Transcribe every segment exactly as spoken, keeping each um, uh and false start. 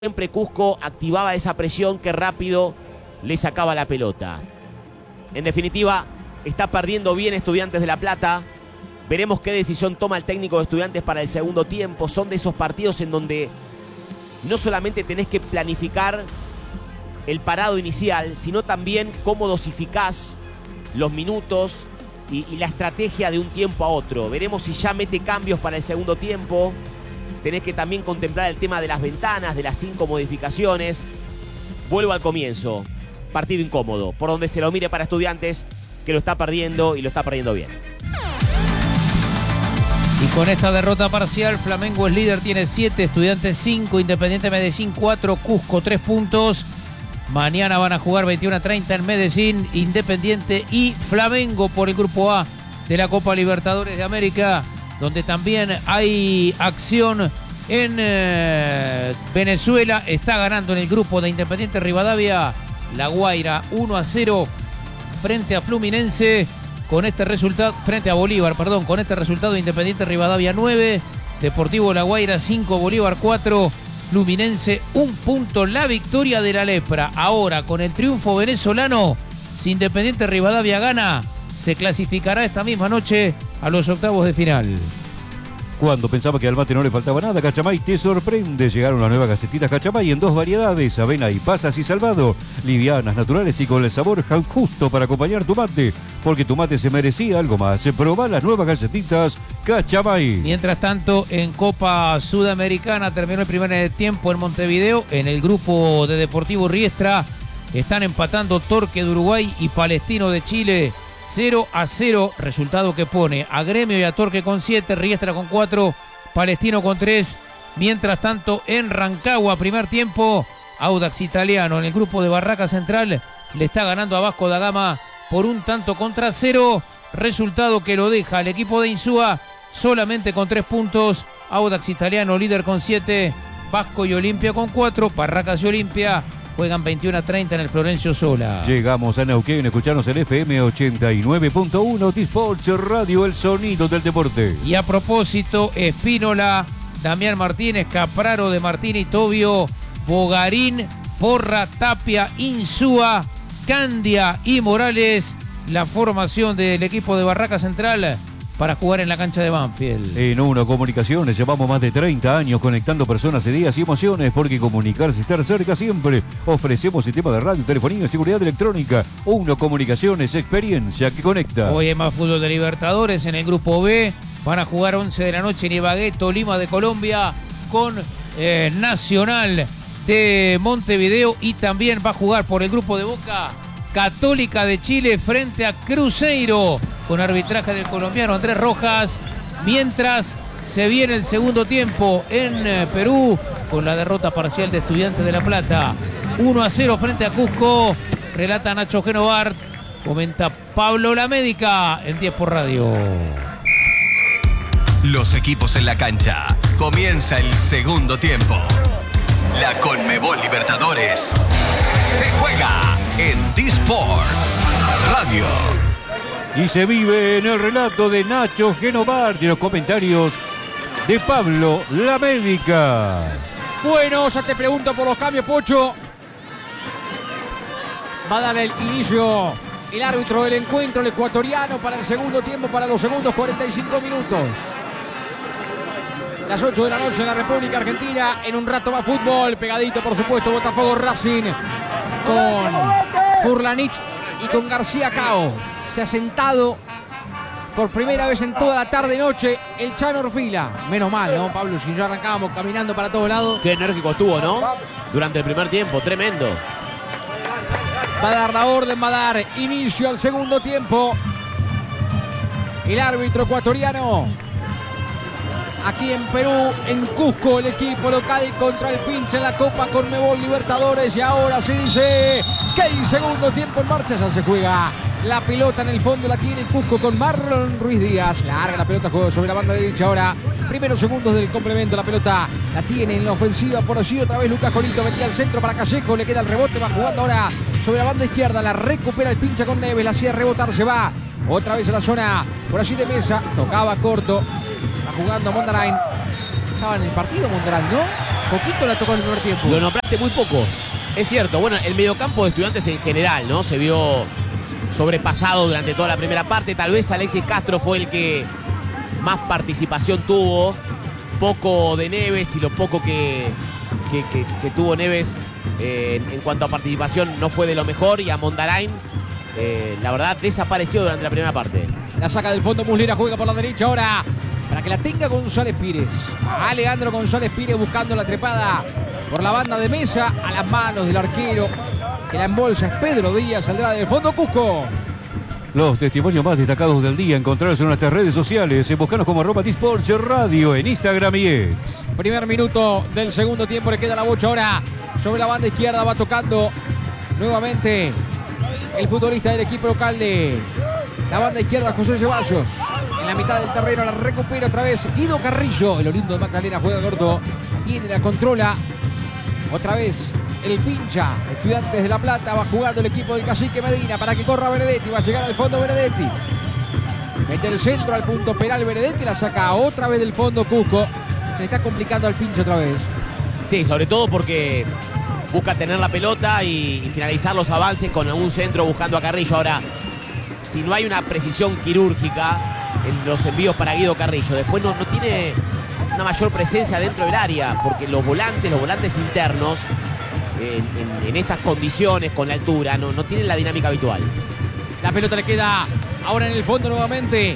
Siempre Cusco activaba esa presión que rápido le sacaba la pelota. En definitiva, está perdiendo bien Estudiantes de La Plata. Veremos qué decisión toma el técnico de Estudiantes para el segundo tiempo. Son de esos partidos en donde no solamente tenés que planificar el parado inicial, sino también cómo dosificás los minutos y, y la estrategia de un tiempo a otro. Veremos si ya mete cambios para el segundo tiempo. Tenés que también contemplar el tema de las ventanas, de las cinco modificaciones. Vuelvo al comienzo. Partido incómodo. Por donde se lo mire para Estudiantes, que lo está perdiendo y lo está perdiendo bien. Y con esta derrota parcial, Flamengo es líder, tiene siete, Estudiantes cinco, Independiente Medellín cuatro, Cusco tres puntos. Mañana van a jugar veintiuno a treinta en Medellín, Independiente y Flamengo por el Grupo A de la Copa Libertadores de América, donde también hay acción en eh, Venezuela. Está ganando en el grupo de Independiente Rivadavia La Guaira uno a cero frente a Fluminense. Con este resultado, frente a Bolívar, perdón, con este resultado Independiente Rivadavia nueve, Deportivo La Guaira cinco, Bolívar cuatro, Fluminense un punto. La victoria de la Lepra. Ahora, con el triunfo venezolano, si Independiente Rivadavia gana, se clasificará esta misma noche a los octavos de final. Cuando pensaba que al mate no le faltaba nada, Cachamay te sorprende. Llegaron las nuevas galletitas Cachamay en dos variedades, avena y pasas y salvado. Livianas, naturales y con el sabor justo para acompañar tu mate. Porque tu mate se merecía algo más. Probá las nuevas galletitas Cachamay. Mientras tanto, en Copa Sudamericana terminó el primer tiempo en Montevideo. En el grupo de Deportivo Riestra están empatando Torque de Uruguay y Palestino de Chile. cero a cero, resultado que pone a Gremio y a Torque con siete, Riestra con cuatro, Palestino con tres. Mientras tanto, en Rancagua, primer tiempo, Audax Italiano en el grupo de Barraca Central le está ganando a Vasco da Gama por un tanto contra cero, resultado que lo deja al equipo de Insúa solamente con tres puntos. Audax Italiano líder con siete, Vasco y Olimpia con cuatro, Barracas y Olimpia juegan veintiuno a treinta en el Florencio Sola. Llegamos a Neuquén, escuchanos el F M ochenta y nueve punto uno, T-Sports Radio, el sonido del deporte. Y a propósito, Espínola, Damián Martínez, Capraro de Martín y Tobio, Bogarín, Porra, Tapia, Insúa, Candia y Morales, la formación del equipo de Barraca Central para jugar en la cancha de Banfield. En Uno Comunicaciones llevamos más de treinta años conectando personas, ideas y emociones, porque comunicarse y estar cerca siempre. Ofrecemos sistema de radio, telefonía y seguridad electrónica. Uno Comunicaciones, experiencia que conecta. Hoy hay más fútbol de Libertadores en el grupo B. Van a jugar once de la noche en Ibagué, Tolima de Colombia con eh, Nacional de Montevideo, y también va a jugar por el grupo de Boca Católica de Chile frente a Cruzeiro, con arbitraje del colombiano Andrés Rojas. Mientras se viene el segundo tiempo en eh, Perú, con la derrota parcial de Estudiantes de La Plata uno a cero frente a Cusco. Relata Nacho Genovart, comenta Pablo La Médica en diez por Radio. Los equipos en la cancha. Comienza el segundo tiempo. La Conmebol Libertadores se juega en T-Sports Radio. Y se vive en el relato de Nacho Genovart y los comentarios de Pablo La Médica. Bueno, ya te pregunto por los cambios, Pocho. Va a dar el inicio el árbitro del encuentro, el ecuatoriano, para el segundo tiempo, para los segundos cuarenta y cinco minutos. Las ocho de la noche en la República Argentina. En un rato más fútbol, pegadito por supuesto, Botafogo Racing con Furlanich y con García Cao. Se ha sentado por primera vez en toda la tarde-noche el Chano Orfila. Menos mal, ¿no, Pablo? Si ya arrancábamos caminando para todos lados. Qué enérgico estuvo, ¿no? Durante el primer tiempo, tremendo. Va a dar la orden, va a dar inicio al segundo tiempo el árbitro ecuatoriano. Aquí en Perú, en Cusco, el equipo local contra el pinche en la Copa Conmebol Libertadores. Y ahora se dice que hay segundo tiempo en marcha. Ya se juega la pelota en el fondo, la tiene Cusco con Marlon Ruiz Díaz. Larga la pelota sobre la banda derecha ahora. Primeros segundos del complemento, la pelota la tiene en la ofensiva por allí. Otra vez Lucas Colito metía al centro para Callejo, le queda el rebote, va jugando ahora sobre la banda izquierda. La recupera el pincha con Neves, la hacía rebotar, se va otra vez a la zona por allí de Mesa. Tocaba corto. Jugando Mondarain. Estaba en el partido Mondarain, ¿no? Poquito la tocó en el primer tiempo. Lo nombraste muy poco. Es cierto. Bueno, el mediocampo de Estudiantes en general, ¿no? Se vio sobrepasado durante toda la primera parte. Tal vez Alexis Castro fue el que más participación tuvo. Poco de Neves y lo poco que, que, que, que tuvo Neves eh, en cuanto a participación no fue de lo mejor. Y a Mondarain, eh, la verdad, desapareció durante la primera parte. La saca del fondo Muslera, juega por la derecha ahora para que la tenga González Pires. Alejandro González Pires buscando la trepada por la banda de Mesa a las manos del arquero que la embolsa es Pedro Díaz, saldrá del fondo Cusco. Los testimonios más destacados del día encontrarlos en nuestras redes sociales. Buscanos como arroba Disports Radio en Instagram y X. Primer minuto del segundo tiempo, le queda la bocha ahora sobre la banda izquierda, va tocando nuevamente el futbolista del equipo local de la banda izquierda, José Ceballos. En la mitad del terreno la recupera otra vez Guido Carrillo. El oriundo de Magdalena juega corto, tiene la controla. Otra vez el pincha, Estudiantes de La Plata, va jugando el equipo del Cacique Medina para que corra Benedetti, va a llegar al fondo Benedetti. Mete el centro al punto penal Benedetti, la saca otra vez del fondo Cusco. Se está complicando al pincho otra vez. Sí, sobre todo porque busca tener la pelota y, y finalizar los avances con algún centro buscando a Carrillo. Ahora, si no hay una precisión quirúrgica en los envíos para Guido Carrillo, después no, no tiene una mayor presencia dentro del área, porque los volantes, los volantes internos, en, en, en estas condiciones, con la altura, no, no tienen la dinámica habitual. La pelota le queda ahora en el fondo nuevamente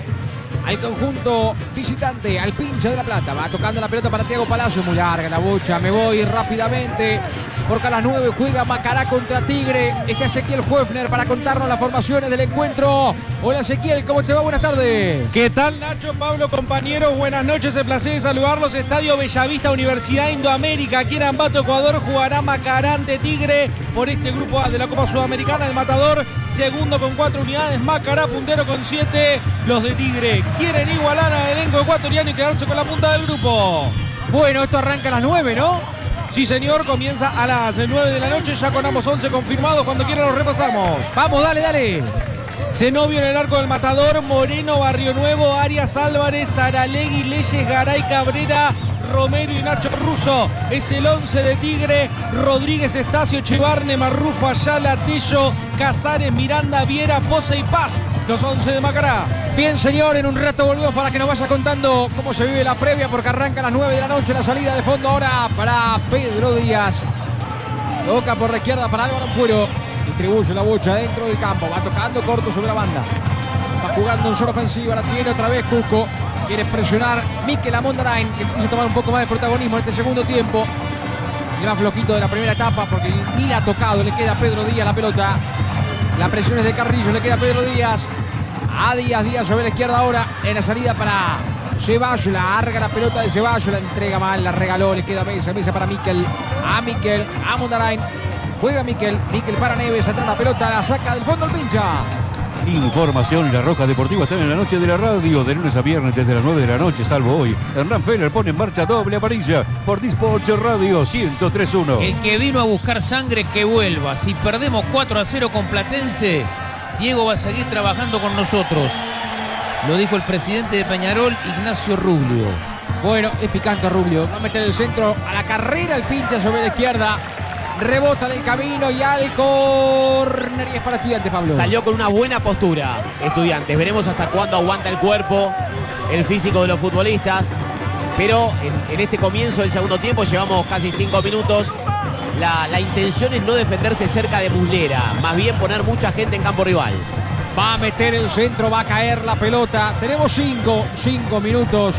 al conjunto visitante, al pincha de La Plata. Va tocando la pelota para Thiago Palacio, muy larga la bocha, me voy rápidamente, porque a las nueve juega Macará contra Tigre. Está Ezequiel Huefner para contarnos las formaciones del encuentro. Hola Ezequiel, ¿cómo te va? Buenas tardes. ¿Qué tal, Nacho, Pablo, compañeros? Buenas noches, el placer de saludarlos. Estadio Bellavista, Universidad Indoamérica, aquí en Ambato, Ecuador, jugará Macará ante Tigre por este grupo A de la Copa Sudamericana. El Matador, segundo con cuatro unidades, Macará puntero con siete. Los de Tigre quieren igualar al elenco ecuatoriano y quedarse con la punta del grupo. Bueno, esto arranca a las nueve, ¿no? Sí, señor, comienza a las nueve de la noche, ya con ambos once confirmados. Cuando quieran los repasamos. Vamos, dale, dale. Zenobio en el arco del Matador, Moreno, Barrio Nuevo, Arias Álvarez, Saralegui, Leyes, Garay, Cabrera, Romero y Nacho Russo. Es el once de Tigre. Rodríguez, Estacio, Chevarne, Marrufo, Ayala, Tello, Casares, Miranda, Viera, Pose y Paz. Los once de Macará. Bien, señor, en un rato volvemos para que nos vaya contando cómo se vive la previa, porque arranca a las nueve de la noche la salida de fondo ahora para Pedro Díaz. Toca por la izquierda para Álvaro Ampuero. Distribuye la bocha dentro del campo. Va tocando corto sobre la banda. Va jugando en zona ofensiva. La tiene otra vez Cusco. Quiere presionar Mikel Amondarain, que empieza a tomar un poco más de protagonismo en este segundo tiempo. El más flojito de la primera etapa, porque ni la ha tocado. Le queda a Pedro Díaz la pelota. La presión es de Carrillo. Le queda a Pedro Díaz. A Díaz, Díaz sobre la izquierda ahora. En la salida para Ceballos. La larga la pelota de Ceballos. La entrega mal. La regaló. Le queda a Mesa. Mesa para Mikel. A Mikel. A Amondarain. Juega Mikel. Mikel para Neves. Atrás la pelota. La saca del fondo el pincha. Información y La Roja Deportiva están en la noche de la radio, de lunes a viernes desde las nueve de la noche, salvo hoy. Hernán Feller pone en marcha doble amarilla por Disports Radio ciento tres punto uno. El que vino a buscar sangre, que vuelva. Si perdemos cuatro a cero con Platense, Diego va a seguir trabajando con nosotros. Lo dijo el presidente de Peñarol, Ignacio Rubio. Bueno, es picante Rubio. Va a meter el centro a la carrera, el pincha sobre la izquierda. Rebota en el camino y al córner, y es para Estudiantes, Pablo. Salió con una buena postura Estudiantes. Veremos hasta cuándo aguanta el cuerpo, el físico de los futbolistas. Pero en, en este comienzo del segundo tiempo, llevamos casi cinco minutos. La, la intención es no defenderse cerca de Muslera, más bien poner mucha gente en campo rival. Va a meter el centro, va a caer la pelota. Tenemos cinco, cinco minutos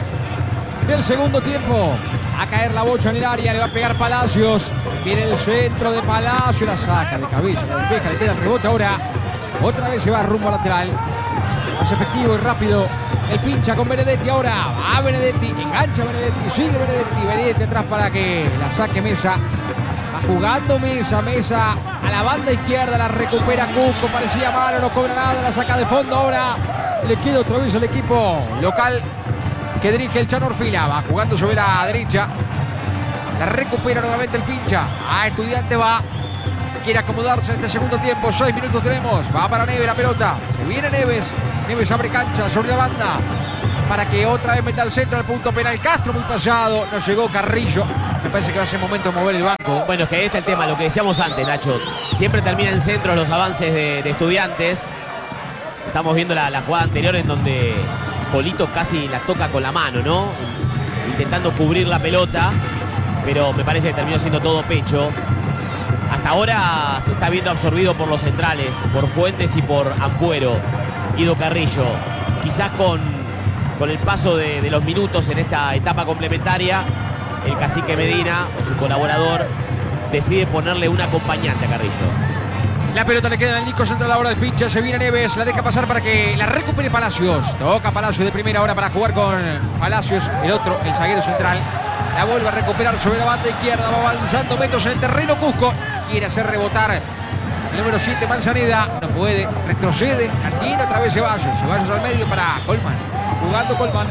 del segundo tiempo. A caer la bocha en el área, le va a pegar Palacios. Viene el centro de Palacios, la saca de cabeza, la despeja, le queda el rebote ahora. Otra vez se va rumbo lateral. Más efectivo y rápido el pincha con Benedetti ahora. Va Benedetti, engancha Benedetti, sigue Benedetti. Benedetti atrás para que la saque Mesa. Va jugando Mesa, Mesa a la banda izquierda, la recupera Cusco. Parecía malo, no cobra nada, la saca de fondo ahora. Le queda otra vez el equipo local que dirige el Chano Orfila. Va jugando sobre la derecha. La recupera nuevamente el pincha. A Estudiante va. Quiere acomodarse en este segundo tiempo. Seis minutos tenemos. Va para Neves la pelota. Se viene Neves. Neves abre cancha sobre la banda. para que otra vez meta al centro al punto penal. Castro muy pasado, no llegó Carrillo. Me parece que va a ser momento de mover el banco. Bueno, es que ahí está el tema, lo que decíamos antes, Nacho. Siempre termina en centro los avances de, de Estudiantes. Estamos viendo la, la jugada anterior en donde Polito casi la toca con la mano, ¿no? Intentando cubrir la pelota, pero me parece que terminó siendo todo pecho. Hasta ahora se está viendo absorbido por los centrales, por Fuentes y por Ampuero. Guido Carrillo, quizás con, con el paso de, de los minutos en esta etapa complementaria, el cacique Medina o su colaborador decide ponerle un acompañante a Carrillo. La pelota le queda al Nico central ahora del pinche. Se viene Neves, la deja pasar para que la recupere Palacios. Toca Palacios de primera hora para jugar con Palacios, el otro, el zaguero central. La vuelve a recuperar sobre la banda izquierda. Va avanzando metros en el terreno. Cusco quiere hacer rebotar el número siete Manzaneda. No puede, retrocede. La tiene otra vez Ceballos. Ceballos al medio para Colman. Jugando Colman.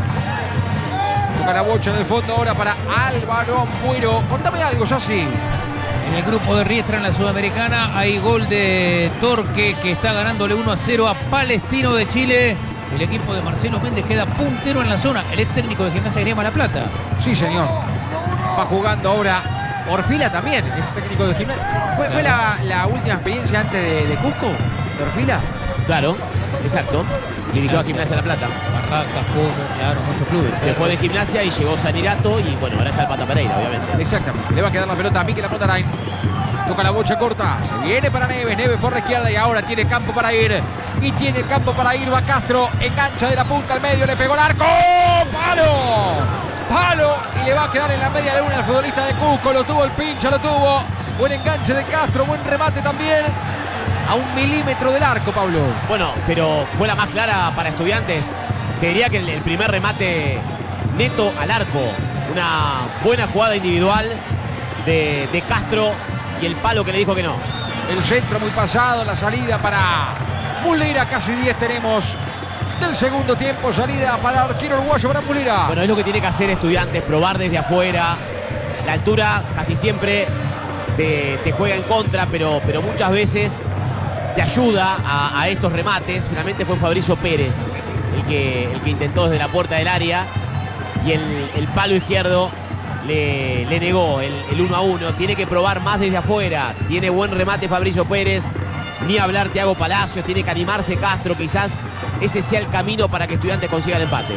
Toca la bocha en el fondo ahora para Álvaro Ampuero. Contame algo, Sassi. En el grupo de Riestra en la Sudamericana hay gol de Torque, que está ganándole uno a cero a Palestino de Chile. El equipo de Marcelo Méndez queda puntero en la zona. El ex técnico de Gimnasia Grima La Plata. Sí, señor. Va jugando ahora Orfila también, ex técnico de Gimnasia. ¿Fue, fue la, la última experiencia antes de, de Cusco? ¿De Orfila? Claro, exacto. Dirigió a Gimnasia La Plata. Barracas, Cusco, claro, muchos clubes. Se fue de Gimnasia y llegó Sanirato y bueno, ahora está el Pata Pereira, obviamente. Exactamente. Le va a quedar la pelota a Mikel Apotarain. Toca la bocha corta. Se viene para Neves. Neves por la izquierda y ahora tiene campo para ir. Y tiene campo para ir. Va Castro. Engancha de la punta al medio. Le pegó el arco. ¡Palo! ¡Palo! Y le va a quedar en la media luna al futbolista de Cusco. Lo tuvo el pincha, lo tuvo. Buen enganche de Castro. Buen remate también. A un milímetro del arco, Pablo. Bueno, pero fue la más clara para Estudiantes. Te diría que el, el primer remate neto al arco. Una buena jugada individual de, de Castro y el palo que le dijo que no. El centro muy pasado, la salida para Mulera. Casi diez tenemos del segundo tiempo. Salida para el arquero uruguayo, para Mulera. Bueno, es lo que tiene que hacer Estudiantes, probar desde afuera. La altura casi siempre te, te juega en contra, pero, pero muchas veces te ayuda a, a estos remates. Finalmente fue Fabricio Pérez el que, el que intentó desde la puerta del área y el, el palo izquierdo le, le negó el, el uno a uno. Tiene que probar más desde afuera. Tiene buen remate Fabricio Pérez, ni hablar Thiago Palacios. Tiene que animarse Castro. Quizás ese sea el camino para que Estudiantes consiga el empate.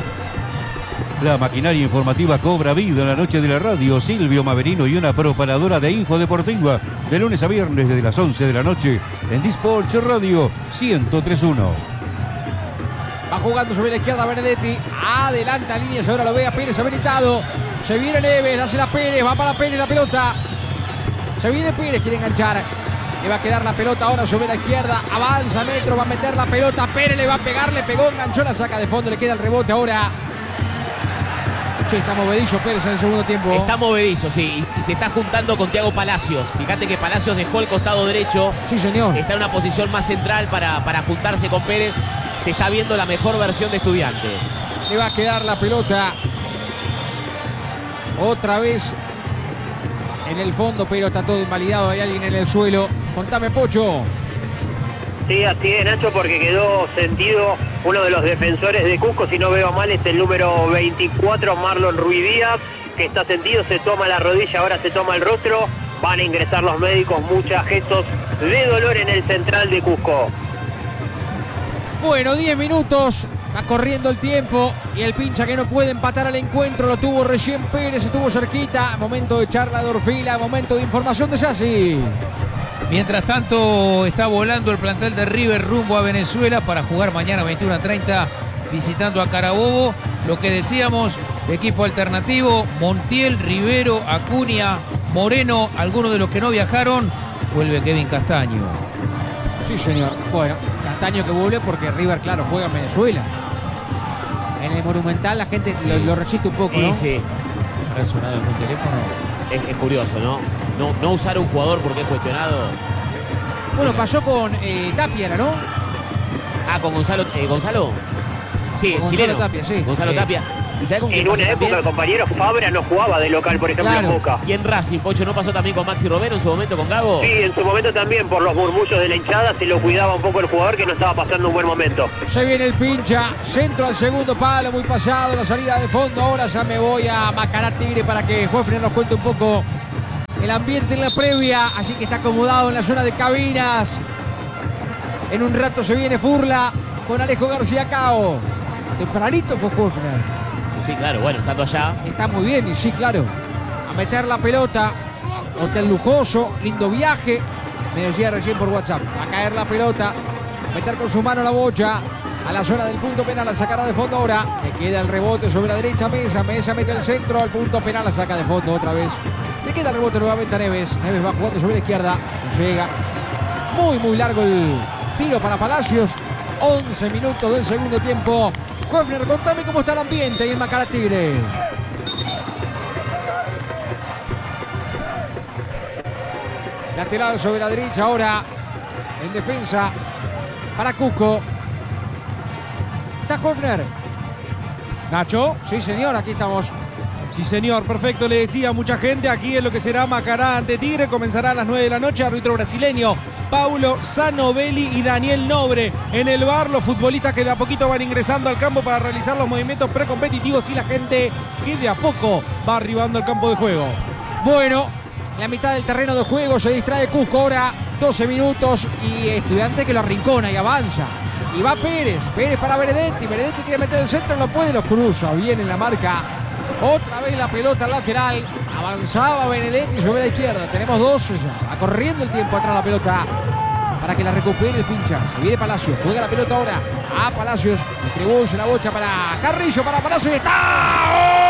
La maquinaria informativa cobra vida en la noche de la radio. Silvio Maverino y una propagadora de Info Deportiva. De lunes a viernes desde las once de la noche en Disports Radio ciento tres punto uno. Va jugando sobre la izquierda Benedetti. Adelanta líneas, ahora lo ve a Pérez habilitado. Se viene Neves, hace la Pérez, va para Pérez la pelota. Se viene Pérez, quiere enganchar. Le va a quedar la pelota ahora sobre la izquierda. Avanza Metro, va a meter la pelota. Pérez le va a pegar, le pegó, enganchó, la saca de fondo, le queda el rebote ahora. Che, está movedizo Pérez en el segundo tiempo. Está movedizo, sí, y, y se está juntando con Thiago Palacios. Fíjate que Palacios dejó el costado derecho. Sí, señor. Está en una posición más central para, para juntarse con Pérez. Se está viendo la mejor versión de Estudiantes. Le va a quedar la pelota otra vez en el fondo, pero está todo invalidado. Hay alguien en el suelo. Contame, Pocho. Sí, así es, Nacho, porque quedó sentido uno de los defensores de Cusco, si no veo mal, es el número veinticuatro, Marlon Ruiz Díaz, que está sentido, se toma la rodilla, ahora se toma el rostro. Van a ingresar los médicos, muchos gestos de dolor en el central de Cusco. Bueno, diez minutos, va corriendo el tiempo y el pincha que no puede empatar al encuentro lo tuvo recién Pérez, estuvo cerquita. Momento de charla de Orfila, momento de información de Sassi. Mientras tanto está volando el plantel de River rumbo a Venezuela para jugar mañana veintiuno a treinta visitando a Carabobo. Lo que decíamos, equipo alternativo, Montiel, Rivero, Acuña, Moreno, algunos de los que no viajaron. Vuelve Kevin Castaño. Sí, señor. Bueno, Castaño que vuelve porque River, claro, juega en Venezuela. En el Monumental la gente lo, lo resiste un poco, ¿no? Sí, sí. ¿Habrá sonado algún teléfono? Es, es curioso, ¿no? ¿no? No usar un jugador porque es cuestionado. Bueno, pasó con eh, Tapia, ¿no? Ah, con Gonzalo. Eh, ¿Gonzalo? Sí, Con chileno. Gonzalo Tapia, sí. Gonzalo Sí. Tapia. ¿Y sabés con quién En pasó una época, también? compañero, Fabra no jugaba de local, por ejemplo, Claro. en Boca. Y en Racing, Pocho, ¿no pasó también con Maxi Romero en su momento con Gago? Sí, en su momento también, por los murmullos de la hinchada, se lo cuidaba un poco el jugador que no estaba pasando un buen momento. Se viene el pincha, centro al segundo palo, muy pasado, la salida de fondo. Ahora ya me voy a Macará Tigre para que Juefner nos cuente un poco el ambiente en la previa. Así que está acomodado en la zona de cabinas. En un rato se viene Furla con Alejo García Cao. Tempranito fue Juefner. Sí, claro, bueno, estando allá. Está muy bien, y sí, claro. A meter la pelota. Hotel lujoso, lindo viaje. Me decía recién por WhatsApp. A caer la pelota. Meter con su mano la bocha. A la zona del punto penal, la sacará de fondo ahora. Le queda el rebote sobre la derecha Mesa. Mesa mete el centro al punto penal, la saca de fondo otra vez. Le queda el rebote nuevamente a Neves. Neves va jugando sobre la izquierda. No llega. Muy, muy largo el tiro para Palacios. once minutos del segundo tiempo. Juefner, contame cómo está el ambiente ahí en Macará Tigre. Lateral sobre la derecha ahora. En defensa para Cusco. ¿Está Juefner? Nacho. Sí, señor, aquí estamos. Sí, señor, perfecto, le decía a mucha gente, aquí es lo que será Macará ante Tigre, comenzará a las nueve de la noche, árbitro brasileño Paulo Zanovelli y Daniel Nobre. En el bar, los futbolistas que de a poquito van ingresando al campo para realizar los movimientos precompetitivos y la gente que de a poco va arribando al campo de juego. Bueno, la mitad del terreno de juego se distrae Cusco ahora, doce minutos y Estudiante que lo arrincona y avanza. Y va Pérez, Pérez para Benedetti, Benedetti quiere meter el centro, no puede, lo cruza bien en la marca. Otra vez la pelota lateral, avanzaba Benedetti sobre la izquierda, tenemos doce ya, va corriendo el tiempo atrás la pelota para que la recupere el pincha. Se viene Palacios, juega la pelota ahora a Palacios, distribuye la bocha para Carrillo, para Palacios y está.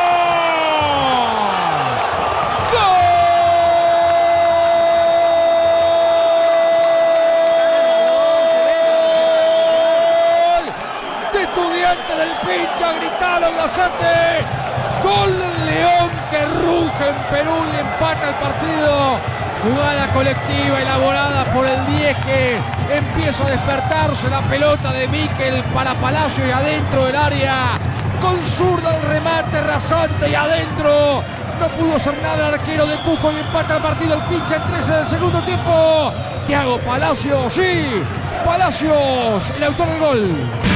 Del pincha, gritaron la gente. Gol del León que ruge en Perú y empata el partido. Jugada colectiva elaborada por el diez que empieza a despertarse. La pelota de Miquel para Palacio y adentro del área. Con zurda el remate rasante y adentro. No pudo hacer nada el arquero de Cusco y empata el partido el pincha en trece del segundo tiempo. Thiago Palacios, sí. Palacios, el autor del gol.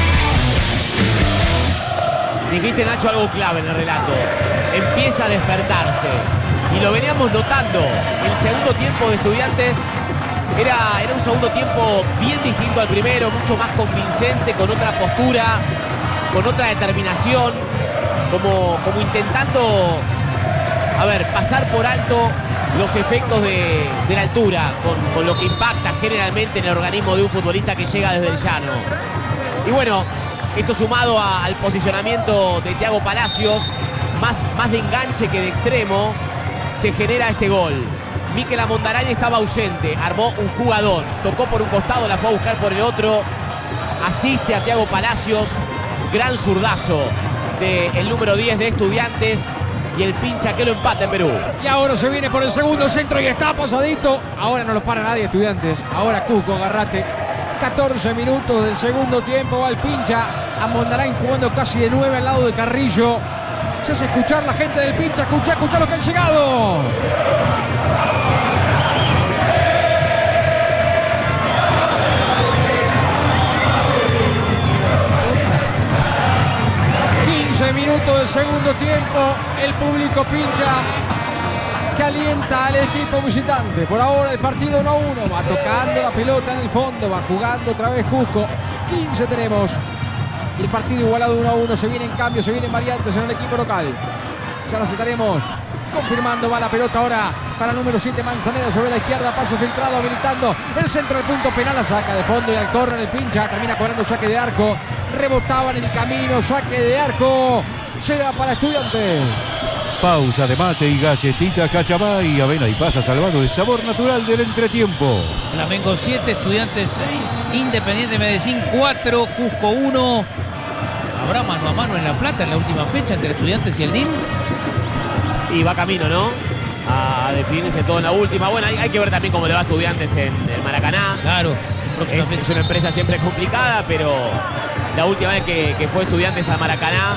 Dijiste, Nacho, algo clave en el relato. Empieza a despertarse. Y lo veníamos notando. El segundo tiempo de Estudiantes era, era un segundo tiempo bien distinto al primero, mucho más convincente, con otra postura, con otra determinación, como, como intentando, a ver, pasar por alto los efectos de, de la altura, con, con lo que impacta generalmente en el organismo de un futbolista que llega desde el llano. Y bueno, esto sumado a, al posicionamiento de Thiago Palacios, más, más de enganche que de extremo, se genera este gol. Miquel Amondarain estaba ausente, armó un jugador, tocó por un costado, la fue a buscar por el otro, asiste a Thiago Palacios, gran zurdazo del número diez de Estudiantes y el pincha que lo empata en Perú. Y ahora se viene por el segundo centro y está pasadito. Ahora no lo para nadie Estudiantes, ahora Cusco, agarrate. catorce minutos del segundo tiempo, va el pincha. Amondarain jugando casi de nueve al lado de Carrillo. Se hace escuchar la gente del pincha, escucha, escucha lo que han llegado. quince minutos del segundo tiempo, el público pincha que alienta al equipo visitante. Por ahora el partido uno a uno, va tocando la pelota en el fondo, va jugando otra vez Cusco. quince tenemos. El partido igualado uno a uno, se vienen cambios, se vienen variantes en el equipo local. Ya nos estaremos confirmando, va la pelota ahora para el número siete Manzaneda sobre la izquierda, pase filtrado, habilitando el centro del punto penal, la saca de fondo y al córner el pincha, termina cobrando saque de arco, rebotaba en el camino, saque de arco, llega para Estudiantes. Pausa de mate y galletita Cachamay, avena y pasa salvado el sabor natural del entretiempo. Flamengo siete, Estudiantes seis, Independiente Medellín cuatro, Cusco uno. ¿Habrá mano a mano en La Plata en la última fecha entre Estudiantes y el N I M? Y va camino, ¿no? A definirse todo en la última. Bueno, hay, hay que ver también cómo le va a Estudiantes en el Maracaná. Claro. Es, es una empresa siempre complicada, pero la última vez que, que fue Estudiantes al Maracaná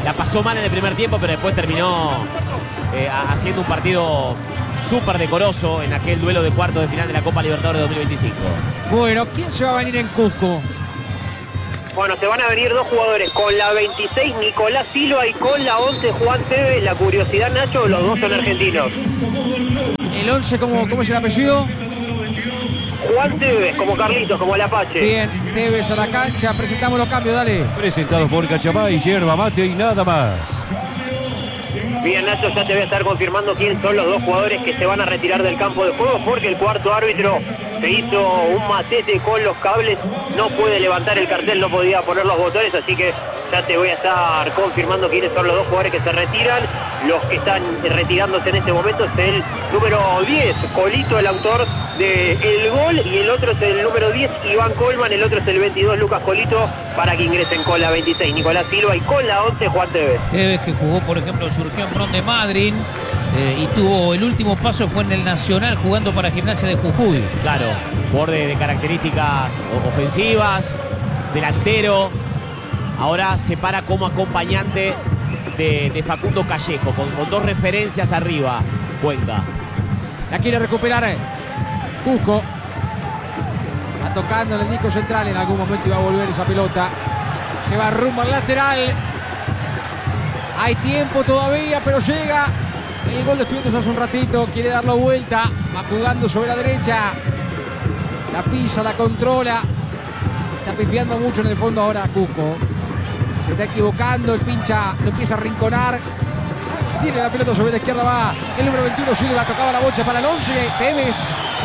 la pasó mal en el primer tiempo, pero después terminó eh, haciendo un partido súper decoroso en aquel duelo de cuartos de final de la Copa Libertadores dos mil veinticinco. Bueno, ¿quién se va a venir en Cusco? Bueno, se van a venir dos jugadores, con la veintiséis Nicolás Silva y con la once Juan Tevez. La curiosidad, Nacho, los dos son argentinos. El once, ¿cómo, cómo es el apellido? Juan Tevez, como Carlitos, como el Apache. Bien, Tevez a la cancha, presentamos los cambios, dale. Presentados por Cachamay, yerba mate y nada más. Bien, Nacho, ya te voy a estar confirmando quiénes son los dos jugadores que se van a retirar del campo de juego, porque el cuarto árbitro se hizo un matete con los cables, no puede levantar el cartel, no podía poner los botones, así que ya te voy a estar confirmando quiénes son los dos jugadores que se retiran. Los que están retirándose en este momento es el número diez, Colito, el autor del gol, y el otro es el número diez, Iván Colman, el otro es el veintidós, Lucas Colito, para que ingresen con la veintiséis, Nicolás Silva, y con la once, Juan Tevez. Tevez, que jugó, por ejemplo, surgió en Bron de Madryn eh, y tuvo el último paso fue en el Nacional jugando para Gimnasia de Jujuy. Claro, jugador de, de características ofensivas, delantero. Ahora se para como acompañante de, de Facundo Callejo, con, con dos referencias arriba, Cuenca. La quiere recuperar Cusco. Va tocando en el Nico central, en algún momento iba a volver esa pelota. Se va rumbo al lateral. Hay tiempo todavía, pero llega. El gol de Estudiantes hace un ratito, quiere darlo vuelta. Va jugando sobre la derecha. La pisa, la controla. Está pifiando mucho en el fondo ahora Cusco. Se está equivocando, el pincha lo empieza a rinconar. Tiene la pelota sobre la izquierda, va el número veintiuno Silva, tocaba la bocha para el once, Tevez.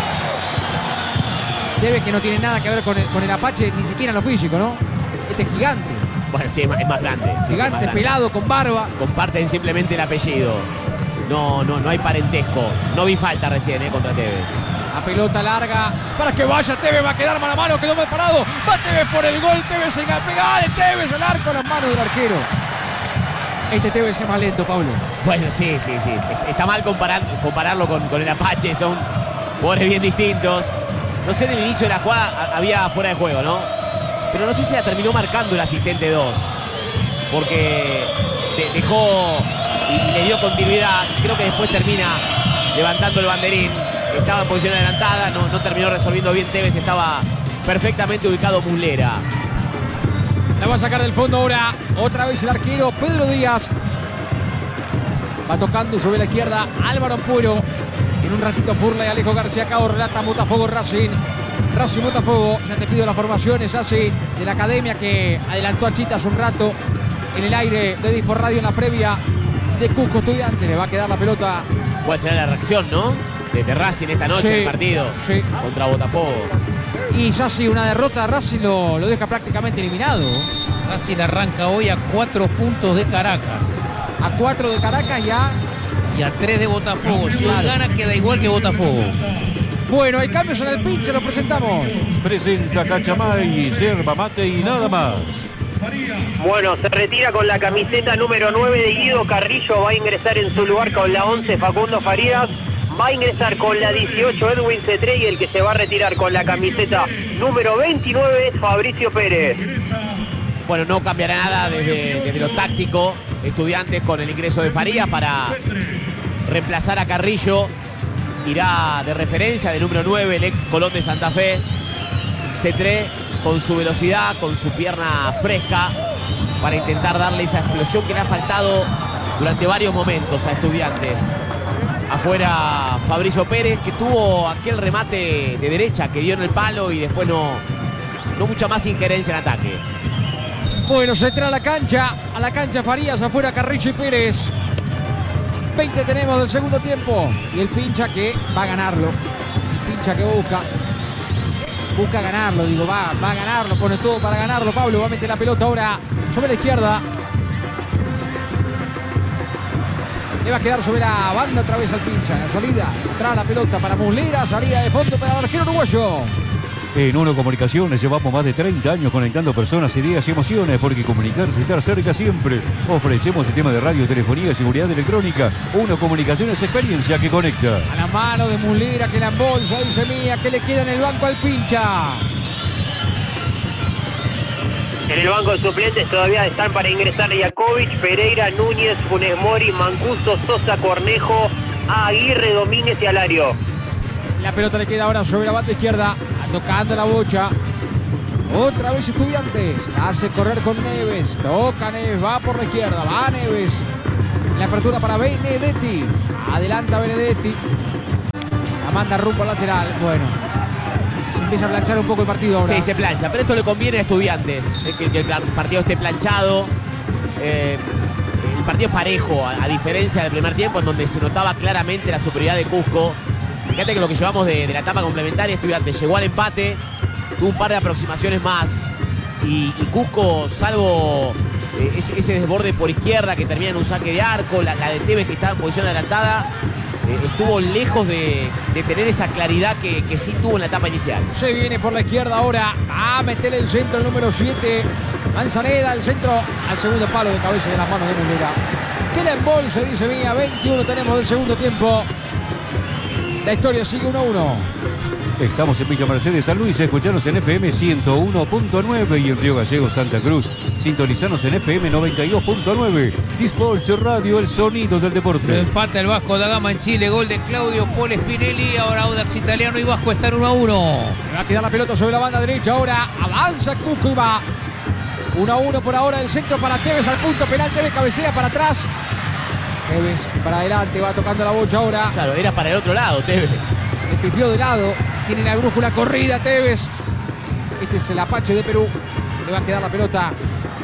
Tevez, que no tiene nada que ver con el, con el Apache, ni siquiera en lo físico, ¿no? Este es gigante. Bueno, sí, es más, es más grande. Sí, sí, Gigante, más grande. pelado, con barba. Comparten simplemente el apellido. No, no, no hay parentesco. No vi falta recién, eh, contra Tevez. La pelota larga para que vaya Tevez, va a quedar mano a mano, quedó mal parado. Va Tevez por el gol, Tevez se pegada de Tevez al arco, las manos del arquero. Este Tevez es más lento, Pablo. Bueno, sí, sí, sí. Está mal comparar, compararlo con, con el Apache, son jugadores bien distintos. No sé, en el inicio de la jugada había fuera de juego, ¿no? Pero no sé si la terminó marcando el asistente dos. Porque de, dejó y, y le dio continuidad. Creo que después termina levantando el banderín. Estaba en posición adelantada, no, no terminó resolviendo bien Tevez, estaba perfectamente ubicado Muslera. La va a sacar del fondo ahora, otra vez el arquero Pedro Díaz. Va tocando sobre la izquierda Álvaro Ampuero. En un ratito Furla y Alejo García Cao relatan Botafogo Racing. Racing Botafogo, ya te pido las formaciones así de la academia que adelantó a Chita hace un rato en el aire de Dispor Radio en la previa de Cusco Estudiantes. Le va a quedar la pelota. ¿Cuál será la reacción, no? De Racing esta noche, Sí, el partido sí. contra Botafogo. Y ya sí, una derrota Racing lo, lo deja prácticamente eliminado. Racing arranca hoy a cuatro puntos de Caracas A cuatro de Caracas ya. y a tres de Botafogo. Si hoy Claro. gana queda igual que Botafogo. Bueno, hay cambios en el pinche, lo presentamos. Presenta Cachamay, yerba mate y nada más. Bueno, se retira con la camiseta número nueve de Guido Carrillo, va a ingresar en su lugar con la once Facundo Farías, va a ingresar con la dieciocho Edwin Cetré y el que se va a retirar con la camiseta número veintinueve es Fabricio Pérez. Bueno, no cambiará nada desde, desde lo táctico. Estudiantes con el ingreso de Farías para reemplazar a Carrillo. Irá de referencia de número nueve, el ex Colón de Santa Fe. Cetré con su velocidad, con su pierna fresca, para intentar darle esa explosión que le ha faltado durante varios momentos a Estudiantes. Afuera Fabricio Pérez, que tuvo aquel remate de derecha que dio en el palo y después no, no mucha más injerencia en ataque. Bueno, se entra a la cancha, a la cancha Farías, afuera Carrillo y Pérez. veinte tenemos del segundo tiempo. Y el pincha que va a ganarlo. El pincha que busca. Busca ganarlo, digo, va, va a ganarlo, pone todo para ganarlo. Pablo va a meter la pelota ahora sobre la izquierda. Le va a quedar sobre la banda otra vez al pincha. En la salida, atrás la pelota para Muslera, salida de fondo para el arquero uruguayo. En Uno Comunicaciones llevamos más de treinta años conectando personas, ideas y emociones, porque comunicarse y estar cerca siempre. Ofrecemos sistema de radio, telefonía y seguridad electrónica. Uno Comunicaciones, experiencia que conecta. A la mano de Muslera que la embolsa, dice Mía, que le queda en el banco al pincha. En el banco de suplentes todavía están para ingresar Yakovic, Pereira, Núñez, Funes Mori, Mancuso, Sosa, Cornejo, Aguirre, Domínguez y Alario. La pelota le queda ahora sobre la banda izquierda, tocando la bocha. Otra vez Estudiantes, la hace correr con Neves, toca Neves, va por la izquierda, va Neves. La apertura para Benedetti, adelanta Benedetti, la manda rumbo al lateral. Bueno, se empieza a planchar un poco el partido ahora. Sí, se plancha, pero esto le conviene a Estudiantes, que, que el partido esté planchado. Eh, el partido es parejo, a, a diferencia del primer tiempo, en donde se notaba claramente la superioridad de Cusco. Fíjate que lo que llevamos de, de la etapa complementaria, Estudiantes llegó al empate, tuvo un par de aproximaciones más y, y Cusco, salvo eh, ese, ese desborde por izquierda que termina en un saque de arco, la, la de Tevez que estaba en posición adelantada, eh, estuvo lejos de, de tener esa claridad que, que sí tuvo en la etapa inicial. Se viene por la izquierda ahora a meterle el centro el número siete, Manzaneda, el centro al segundo palo de cabeza de las manos de Mulera. Que la embolse, dice Mía. veintiuno tenemos del segundo tiempo. La historia sigue uno a uno. Estamos en Villa Mercedes, San Luis. Escuchanos en F M ciento uno punto nueve y en Río Gallegos, Santa Cruz. Sintonizanos en F M noventa y dos punto nueve. Disports Radio, el sonido del deporte. Empata el Vasco da Gama en Chile. Gol de Claudio Paul Spinelli. Ahora Audax Italiano y Vasco están uno a uno. Le va a quedar la pelota sobre la banda derecha. Ahora avanza Cusco y va. uno a uno por ahora. El centro para Tevez al punto penal. Tevez cabecea para atrás. Tevez para adelante. Va tocando la bocha ahora. Claro, era para el otro lado, Tevez. El pifió de lado. Tiene la brújula corrida Tevez. Este es el Apache de Perú. Le va a quedar la pelota.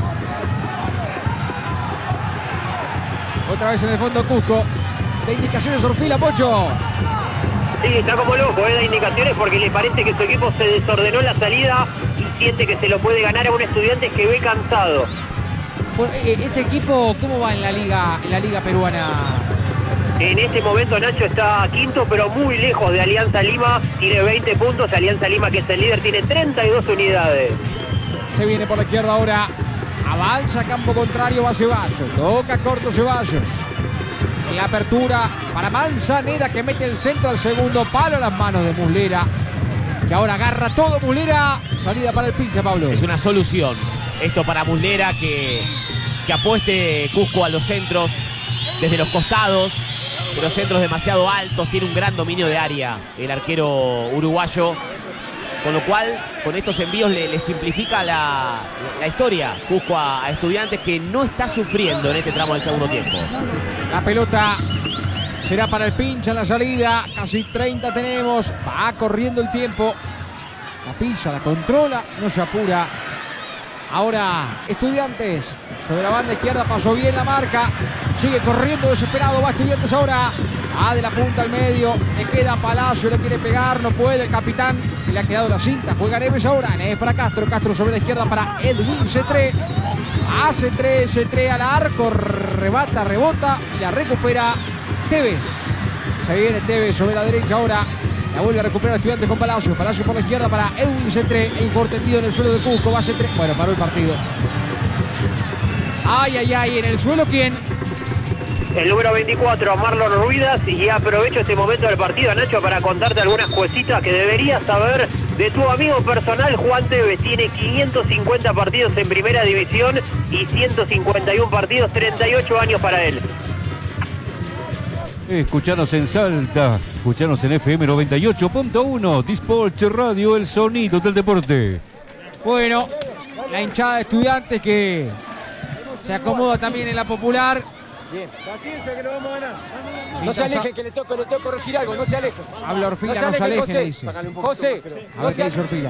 Otra vez en el fondo Cusco. De indicaciones Orfila, Pocho. Sí, está como loco, ¿eh? Da indicaciones porque le parece que su equipo se desordenó en la salida y siente que se lo puede ganar a un Estudiante que ve cansado. Este equipo, ¿cómo va en la liga, en la liga peruana? En este momento Nacho está quinto, pero muy lejos de Alianza Lima. Tiene veinte puntos. Alianza Lima, que es el líder, tiene treinta y dos unidades. Se viene por la izquierda ahora. Avanza campo contrario, va Ceballos. Toca corto Ceballos. En la apertura para Manzaneda, que mete el centro al segundo palo a las manos de Muslera, que ahora agarra todo Muslera. Salida para el pincha, Pablo. Es una solución esto para Muslera, que, que apueste Cusco a los centros desde los costados, pero centros demasiado altos. Tiene un gran dominio de área el arquero uruguayo, con lo cual con estos envíos le, le simplifica la, la historia Cusco a, a Estudiantes, que no está sufriendo en este tramo del segundo tiempo. La pelota será para el pincha en la salida. Casi treinta tenemos. Va corriendo el tiempo. La pisa, la controla, no se apura. Ahora Estudiantes sobre la banda izquierda, pasó bien la marca. Sigue corriendo desesperado. Va Estudiantes ahora. Ah, de la punta al medio. Le queda Palacio, le quiere pegar. No puede el capitán. Le ha quedado la cinta. Juega Neves ahora. Neves para Castro. Castro sobre la izquierda para Edwin Cetré. Hace tres, Cetré al arco. Rebata, rebota y la recupera Tevez. Se viene Tevez sobre la derecha ahora. La vuelve a recuperar Estudiantes con Palacio. Palacio por la izquierda para Edwin Cetré. E tendido en el suelo de Cusco. Va Cetré. Bueno, paró el partido. Ay, ay, ay. En el suelo, ¿quién? El número veinticuatro, Marlon Ruidas. Y aprovecho este momento del partido, Nacho, para contarte algunas cositas que deberías saber de tu amigo personal, Juan Tevez. Tiene quinientos cincuenta partidos en primera división y ciento cincuenta y uno partidos, treinta y ocho años para él. Escuchanos en Salta, escuchanos en F M noventa y ocho punto uno, Disports Radio, el sonido del deporte. Bueno, la hinchada de Estudiantes que se acomoda también en la popular. Bien. Que lo vamos a ganar. No se aleje, que le toco, le toco corregir algo, no se aleje. Habla Orfila, no se, no se aleje, le dice. José, a ver qué dice Orfila.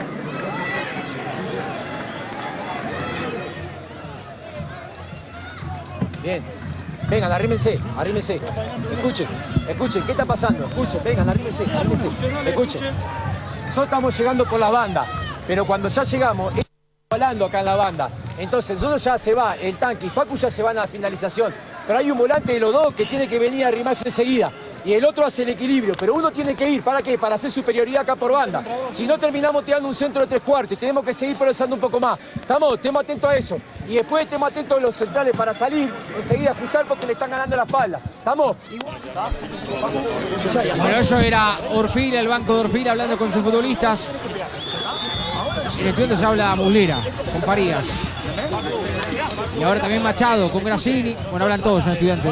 Bien. Vengan, arrímense, arrímense. Escuchen, escuchen, ¿qué está pasando? Escuchen, vengan, arrímense, arrímense. Escuchen. Nosotros estamos llegando por la banda, pero cuando ya llegamos, estamos volando acá en la banda. Entonces, nosotros ya se va el tanque y Facu ya se van a la finalización. Pero hay un volante de los dos que tiene que venir a arrimarse enseguida. Y el otro hace el equilibrio, pero uno tiene que ir, ¿para qué? Para hacer superioridad acá por banda. Si no, terminamos tirando un centro de tres cuartos y tenemos que seguir progresando un poco más. Estamos, estemos atentos a eso. Y después estemos atentos a los centrales para salir, enseguida ajustar porque le están ganando la espalda. ¿Estamos? Bueno, eso era Orfila, el banco de Orfila, hablando con sus futbolistas. En Estudiantes habla Muslera con Farías. Y ahora también Machado con Grassini. Bueno, hablan todos en Estudiantes.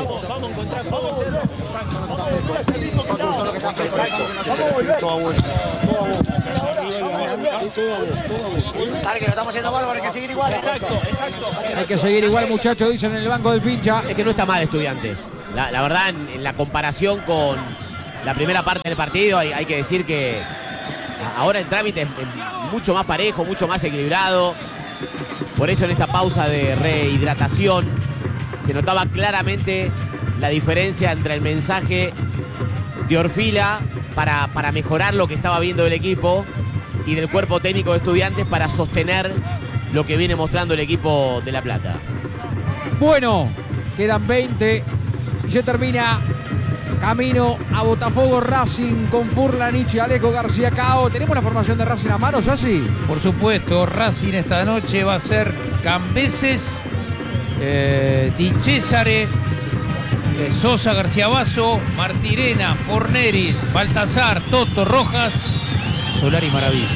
Dale, que lo estamos haciendo mal, hay que seguir igual. Exacto, exacto. Hay que seguir igual, muchachos, dicen en el banco del Pincha. Es que no está mal Estudiantes. La, la verdad, en, en la comparación con la primera parte del partido, hay, hay que decir que ahora el trámite es, es mucho más parejo, mucho más equilibrado. Por eso en esta pausa de rehidratación se notaba claramente la diferencia entre el mensaje de Orfila para, para mejorar lo que estaba viendo el equipo y del cuerpo técnico de Estudiantes para sostener lo que viene mostrando el equipo de La Plata. Bueno, quedan veinte y se termina. Camino a Botafogo Racing con Furlanich y Alejo García Cao. ¿Tenemos la formación de Racing a mano, Sassi? Por supuesto, Racing esta noche va a ser Cambeses, eh, Di Cesare, eh, Sosa, García Basso, Martirena, Forneris, Baltasar, Toto, Rojas, Solari Maravilla.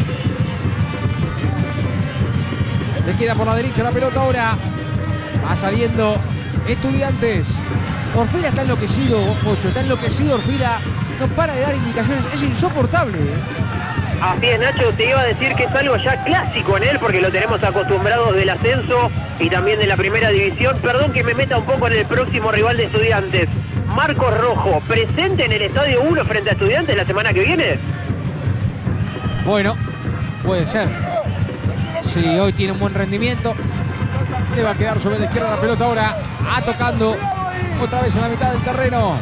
Le queda por la derecha la pelota ahora. Va saliendo Estudiantes. Orfila está enloquecido, Pocho, está enloquecido Orfila. No para de dar indicaciones, es insoportable. ¿eh? Así es, Nacho, te iba a decir que es algo ya clásico en él, porque lo tenemos acostumbrados del ascenso y también de la primera división. Perdón que me meta un poco en el próximo rival de Estudiantes. Marcos Rojo, ¿presente en el Estadio uno frente a Estudiantes la semana que viene? Bueno, puede ser. Si hoy tiene un buen rendimiento, le va a quedar sobre la izquierda la pelota ahora. A tocando otra vez en la mitad del terreno.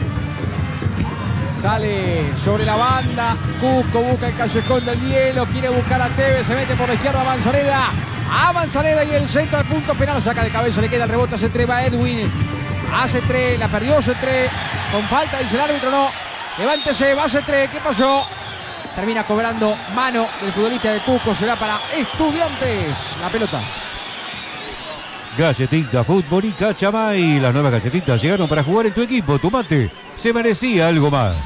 Sale sobre la banda. Cusco busca el callejón del hielo. Quiere buscar a Tevez. Se mete por la izquierda a Manzaneda. A Manzaneda y el centro al punto penal. Saca de cabeza. Le queda el rebote a Cetré. Va Edwin. A Cetré. La perdió Cetré. Con falta dice el árbitro. No. Levántese. Va Cetré. ¿Qué pasó? Termina cobrando mano el futbolista de Cusco. Será para Estudiantes. La pelota. Galletita Fútbol y Cachamay. Las nuevas galletitas llegaron para jugar en tu equipo. Tu mate se merecía algo más.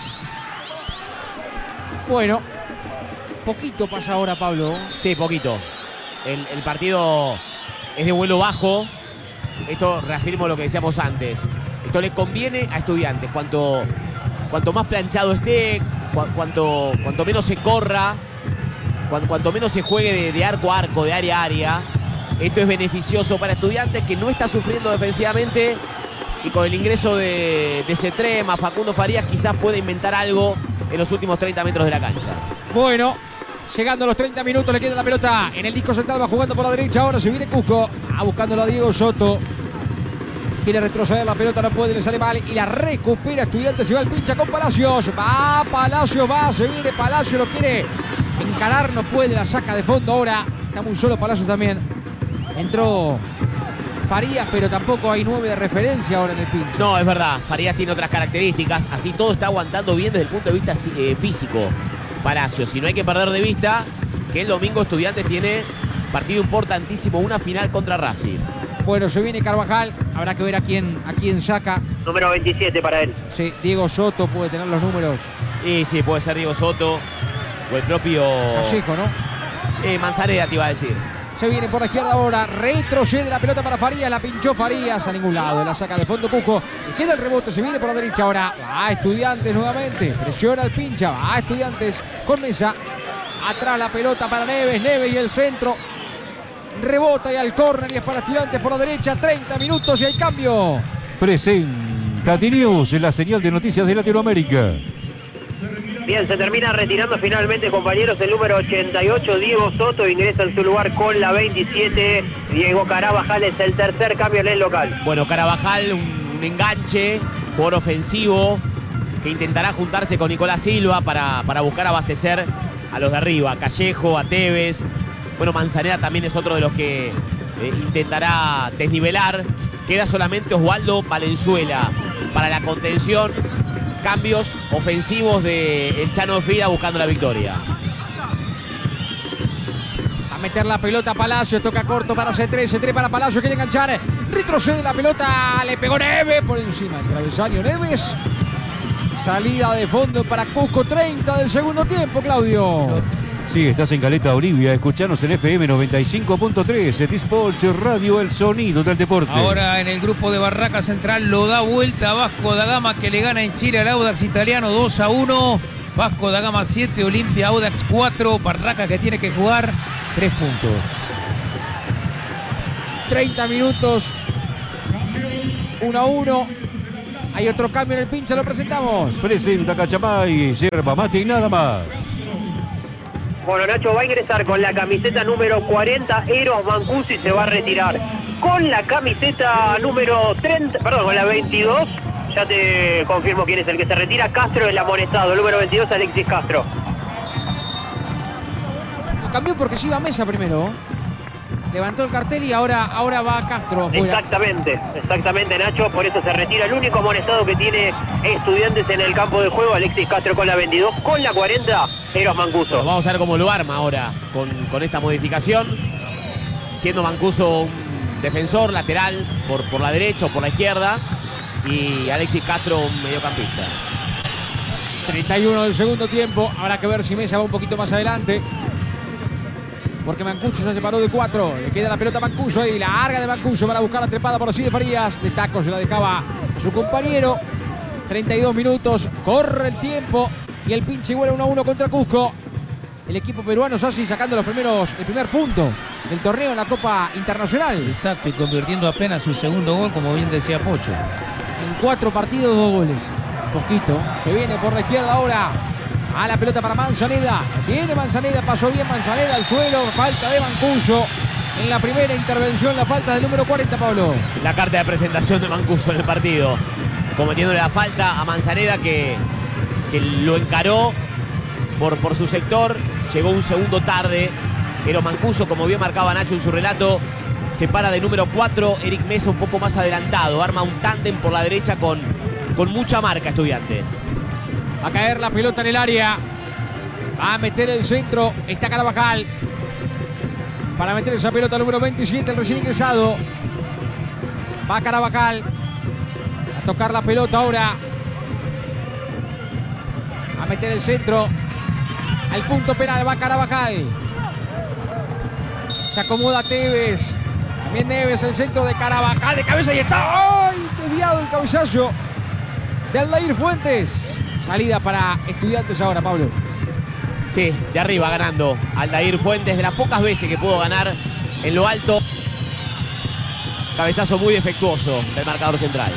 Bueno, poquito pasa ahora, Pablo. Sí, poquito. El, el partido es de vuelo bajo. Esto reafirmo lo que decíamos antes. Esto le conviene a Estudiantes. Cuanto, cuanto más planchado esté, cu cuanto, cuanto menos se corra, cu cuanto menos se juegue de, de arco a arco, de área a área. Esto es beneficioso para Estudiantes, que no está sufriendo defensivamente, y con el ingreso de, de Cetré, más Facundo Farías, quizás pueda inventar algo en los últimos treinta metros de la cancha. Bueno, llegando a los treinta minutos, le queda la pelota en el disco central, va jugando por la derecha, ahora se viene Cusco, a buscándolo a Diego Soto. Quiere retroceder la pelota, no puede, le sale mal y la recupera Estudiantes y va el pincha con Palacios. Va Palacios, va, se viene Palacios, lo quiere encarar, no puede, la saca de fondo ahora. Está muy solo Palacios también. Entró Farías, pero tampoco hay nueve de referencia ahora en el pincho. No, es verdad, Farías tiene otras características, así todo está aguantando bien desde el punto de vista eh, físico. Palacios, y no hay que perder de vista que el domingo Estudiantes tiene partido importantísimo, una final contra Racing. Bueno, se viene Carvajal, habrá que ver a quién, a quién saca. Número veintisiete para él. Sí, Diego Soto puede tener los números. Y sí, puede ser Diego Soto o el propio Callejo, ¿no? Eh, Manzaneda te iba a decir. Se viene por la izquierda ahora, retrocede la pelota para Farías, la pinchó Farías a ningún lado, la saca de fondo Cusco, y queda el rebote, se viene por la derecha ahora, va Estudiantes nuevamente, presiona al pincha, va Estudiantes con Mesa, atrás la pelota para Neves, Neves y el centro, rebota y al córner y es para Estudiantes por la derecha, treinta minutos y hay cambio. Presenta T-News en la señal de noticias de Latinoamérica. Bien, se termina retirando finalmente, compañeros, el número ochenta y ocho, Diego Soto, ingresa en su lugar con la veintisiete. Diego Carabajal es el tercer cambio en el local. Bueno, Carabajal, un, un enganche, jugador ofensivo, que intentará juntarse con Nicolás Silva para, para buscar abastecer a los de arriba, a Callejo, a Tevez. Bueno, Manzaneda también es otro de los que eh, intentará desnivelar. Queda solamente Osvaldo Valenzuela para la contención. Cambios ofensivos de el Chano Fida buscando la victoria. A meter la pelota a Palacios, toca corto para Cetré, Cetré para Palacios, quiere enganchar, retrocede la pelota, le pegó Neves por encima del travesaño Neves. Salida de fondo para Cusco, treinta del segundo tiempo, Claudio. Sí, estás en Caleta, Olivia. Escuchanos en F M noventa y cinco punto tres. T-Sports Radio, el sonido del deporte. Ahora en el grupo de Barraca Central lo da vuelta Vasco da Gama, que le gana en Chile al Audax italiano dos a uno. Vasco da Gama siete, Olimpia Audax cuatro. Barraca que tiene que jugar tres puntos. treinta minutos. uno a uno. Hay otro cambio en el pinche, lo presentamos. Presenta Cachamay, yerba mate y nada más. Bueno, Nacho va a ingresar con la camiseta número cuarenta, Eros Mancuso, y se va a retirar con la camiseta número treinta, perdón, con la veintidós. Ya te confirmo quién es el que se retira. Castro, el amonestado, número veintidós, Alexis Castro. Cambió porque se iba a Mesa primero. Levantó el cartel y ahora, ahora va Castro afuera. Exactamente, exactamente, Nacho. Por eso se retira el único amonestado que tiene Estudiantes en el campo de juego. Alexis Castro con la veintidós, con la cuarenta, Eros Mancuso. Bueno, vamos a ver cómo lo arma ahora con, con esta modificación. Siendo Mancuso un defensor lateral por, por la derecha o por la izquierda. Y Alexis Castro un mediocampista. treinta y uno del segundo tiempo. Habrá que ver si Mesa va un poquito más adelante. Porque Mancuso se separó de cuatro. Le queda la pelota a Mancuso y la larga de Mancuso para buscar la trepada por así de Farías. De taco se la dejaba a su compañero. treinta y dos minutos. Corre el tiempo. Y el pinche igual uno a uno contra Cusco. El equipo peruano Sassi sacando los primeros, el primer punto del torneo en la Copa Internacional. Exacto, y convirtiendo apenas su segundo gol, como bien decía Pocho. En cuatro partidos, dos goles. Poquito. Se viene por la izquierda ahora. A la pelota para Manzaneda. Tiene Manzaneda, pasó bien Manzaneda al suelo. Falta de Mancuso. En la primera intervención, la falta del número cuarenta, Pablo. La carta de presentación de Mancuso en el partido. Cometiéndole la falta a Manzaneda, que, que lo encaró por, por su sector. Llegó un segundo tarde. Pero Mancuso, como bien marcaba Nacho en su relato, se para de número cuatro. Eric Mesa un poco más adelantado. Arma un tándem por la derecha con, con mucha marca, Estudiantes. Va a caer la pelota en el área. Va a meter el centro. Está Carabajal. Para meter esa pelota número veintisiete, el recién ingresado. Va Carabajal. A tocar la pelota ahora. A meter el centro. Al punto penal va Carabajal. Se acomoda Tevez. También Neves, el centro de Carabajal. De cabeza y está. ¡Ay! Desviado el cabezazo de Aldair Fuentes. Salida para Estudiantes ahora, Pablo. Sí, de arriba ganando Aldair Fuentes, de las pocas veces que pudo ganar en lo alto. Cabezazo muy defectuoso del marcador central.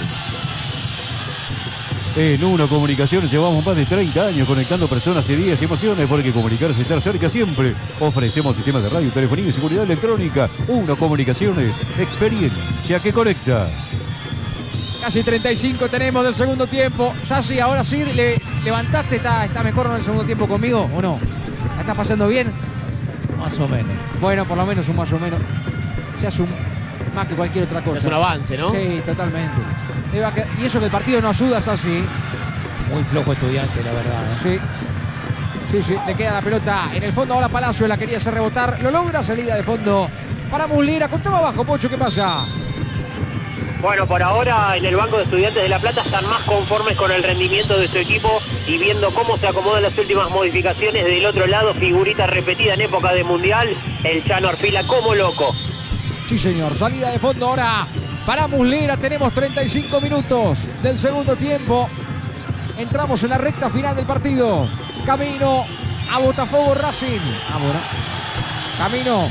En Uno Comunicaciones llevamos más de treinta años conectando personas, ideas y emociones, porque comunicarse es estar cerca siempre. Ofrecemos sistemas de radio, telefonía y seguridad electrónica. Uno Comunicaciones, experiencia que conecta. Casi treinta y cinco tenemos del segundo tiempo. Sassi, ahora sí, le levantaste. ¿Está, está mejor en el segundo tiempo conmigo o no? ¿La estás pasando bien? Más o menos. Bueno, por lo menos un más o menos. Se hace un, más que cualquier otra cosa. Es un avance, ¿no? Sí, totalmente. Y eso que el partido no ayuda, Sassi. Muy flojo Estudiante, la verdad. ¿eh? Sí. Sí, sí. Le queda la pelota en el fondo. Ahora Palacio la quería hacer rebotar. Lo logra, salida de fondo para Muslera. Contaba abajo, Pocho, ¿qué pasa? Bueno, por ahora en el banco de Estudiantes de La Plata están más conformes con el rendimiento de su equipo y viendo cómo se acomodan las últimas modificaciones. Del otro lado, figurita repetida en época de Mundial, el Chano Arpila como loco. Sí, señor. Salida de fondo ahora para Muslera. Tenemos treinta y cinco minutos del segundo tiempo. Entramos en la recta final del partido. Camino a Botafogo Racing. Ahora. Camino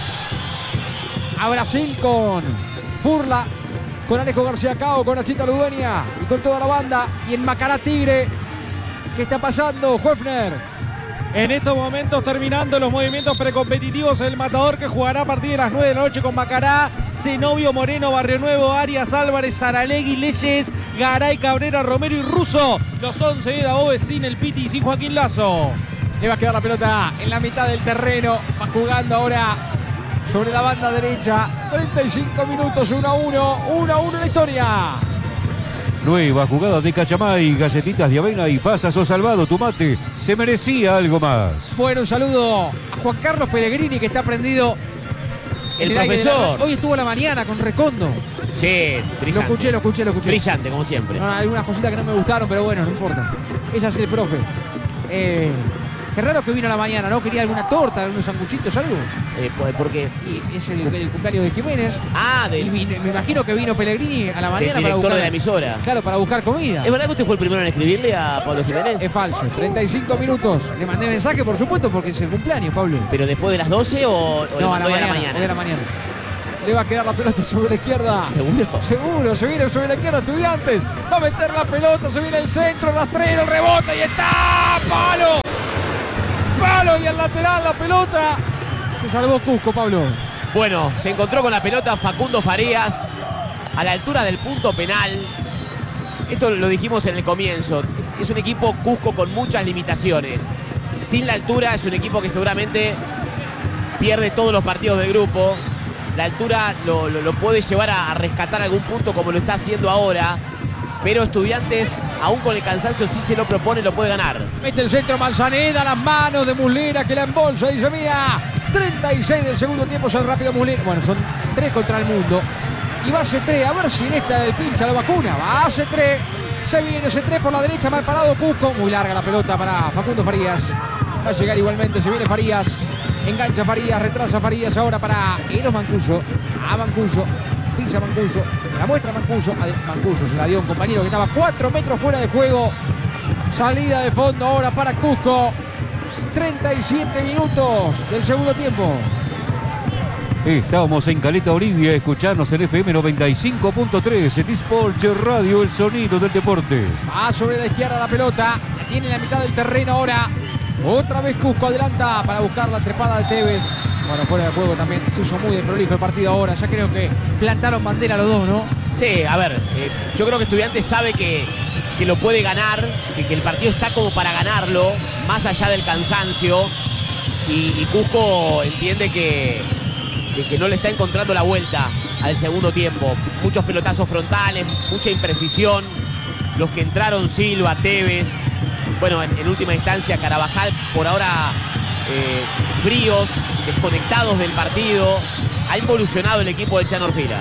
a Brasil con Furla, con Alejo García Cao, con Achita Ludueña y con toda la banda. Y en Macará Tigre, ¿qué está pasando, Höfner? En estos momentos terminando los movimientos precompetitivos, el Matador, que jugará a partir de las nueve de la noche con Macará, Zenobio, Moreno, Barrio Nuevo, Arias, Álvarez, Saralegui, Leyes, Garay, Cabrera, Romero y Russo. Los once de Dabobe sin el Piti y sin Joaquín Lazo. Le va a quedar la pelota en la mitad del terreno. Va jugando ahora sobre la banda derecha. treinta y cinco minutos, uno a uno. uno a uno en la historia. Nueva jugada de Cachamay, galletitas de avena y pasas o salvado tu mate. Se merecía algo más. Bueno, un saludo a Juan Carlos Pellegrini, que está prendido. El en el profesor. Hoy estuvo a la mañana con Recondo. Sí, brillante. Lo escuché, lo escuché, lo escuché. Brillante, como siempre. No, hay algunas cositas que no me gustaron, pero bueno, no importa. Ese es el profe. Eh, Qué raro que vino a la mañana, ¿no? Quería alguna torta, algunos sanguchitos, algo. Eh, ¿por- ¿Por qué? Y es el, el cumpleaños de Jiménez. Ah, Y del, vino- me imagino que vino Pellegrini a la del mañana para director buscar, de la emisora. claro, para buscar comida. ¿Es verdad que usted fue el primero en escribirle a Pablo Jiménez? Es falso. treinta y cinco minutos. Le mandé mensaje, por supuesto, porque es el cumpleaños, Pablo. ¿Pero después de las doce o, o le No, a la mandó ya mañana, a la mañana? hoy a la mañana. Le va a quedar la pelota sobre la izquierda. ¿Seguro? Seguro, se viene sobre la izquierda, Estudiantes. Va a meter la pelota, se viene el centro, rastrero, el rebote y está. ¡Palo! ¡Palo! Y al lateral la pelota. Se salvó Cusco, Pablo. Bueno, se encontró con la pelota Facundo Farías a la altura del punto penal. Esto lo dijimos en el comienzo. Es un equipo Cusco con muchas limitaciones. Sin la altura es un equipo que seguramente pierde todos los partidos del grupo. La altura lo, lo, lo puede llevar a, a rescatar algún punto como lo está haciendo ahora. Pero Estudiantes, aún con el cansancio, si se lo propone, lo puede ganar. Mete el centro Manzaneda, las manos de Muslera que la embolsa y dice, mía, treinta y seis del segundo tiempo, es el rápido Muslera. Bueno, son tres contra el mundo. Y va C tres, a ver si en esta del pincha la vacuna. Va C tres, se viene C tres por la derecha, mal parado Cusco. Muy larga la pelota para Facundo Farías. Va a llegar igualmente, se viene Farías. Engancha Farías, retrasa Farías ahora para Eros Mancuso. A Mancuso, pisa Mancuso, la muestra Mancuso. A Mancuso se la dio a un compañero que estaba cuatro metros fuera de juego. Salida de fondo ahora para Cusco. treinta y siete minutos del segundo tiempo. Estamos en Caleta Olivia, escucharnos en F M noventa y cinco punto tres, T-Sports Radio, el sonido del deporte. Va sobre la izquierda la pelota, la tiene en la mitad del terreno ahora. Otra vez Cusco adelanta para buscar la trepada de Tevez. Bueno, fuera de juego también se hizo muy desprolijo el partido ahora. Ya creo que plantaron bandera los dos, ¿no? Sí, a ver, eh, yo creo que Estudiantes sabe que, que lo puede ganar, que, que el partido está como para ganarlo, más allá del cansancio. Y, y Cusco entiende que, que, que no le está encontrando la vuelta al segundo tiempo. Muchos pelotazos frontales, mucha imprecisión. Los que entraron, Silva, Tevez. Bueno, en, en última instancia Carabajal, por ahora eh, fríos, desconectados del partido. Ha involucionado el equipo de Chano Orfila.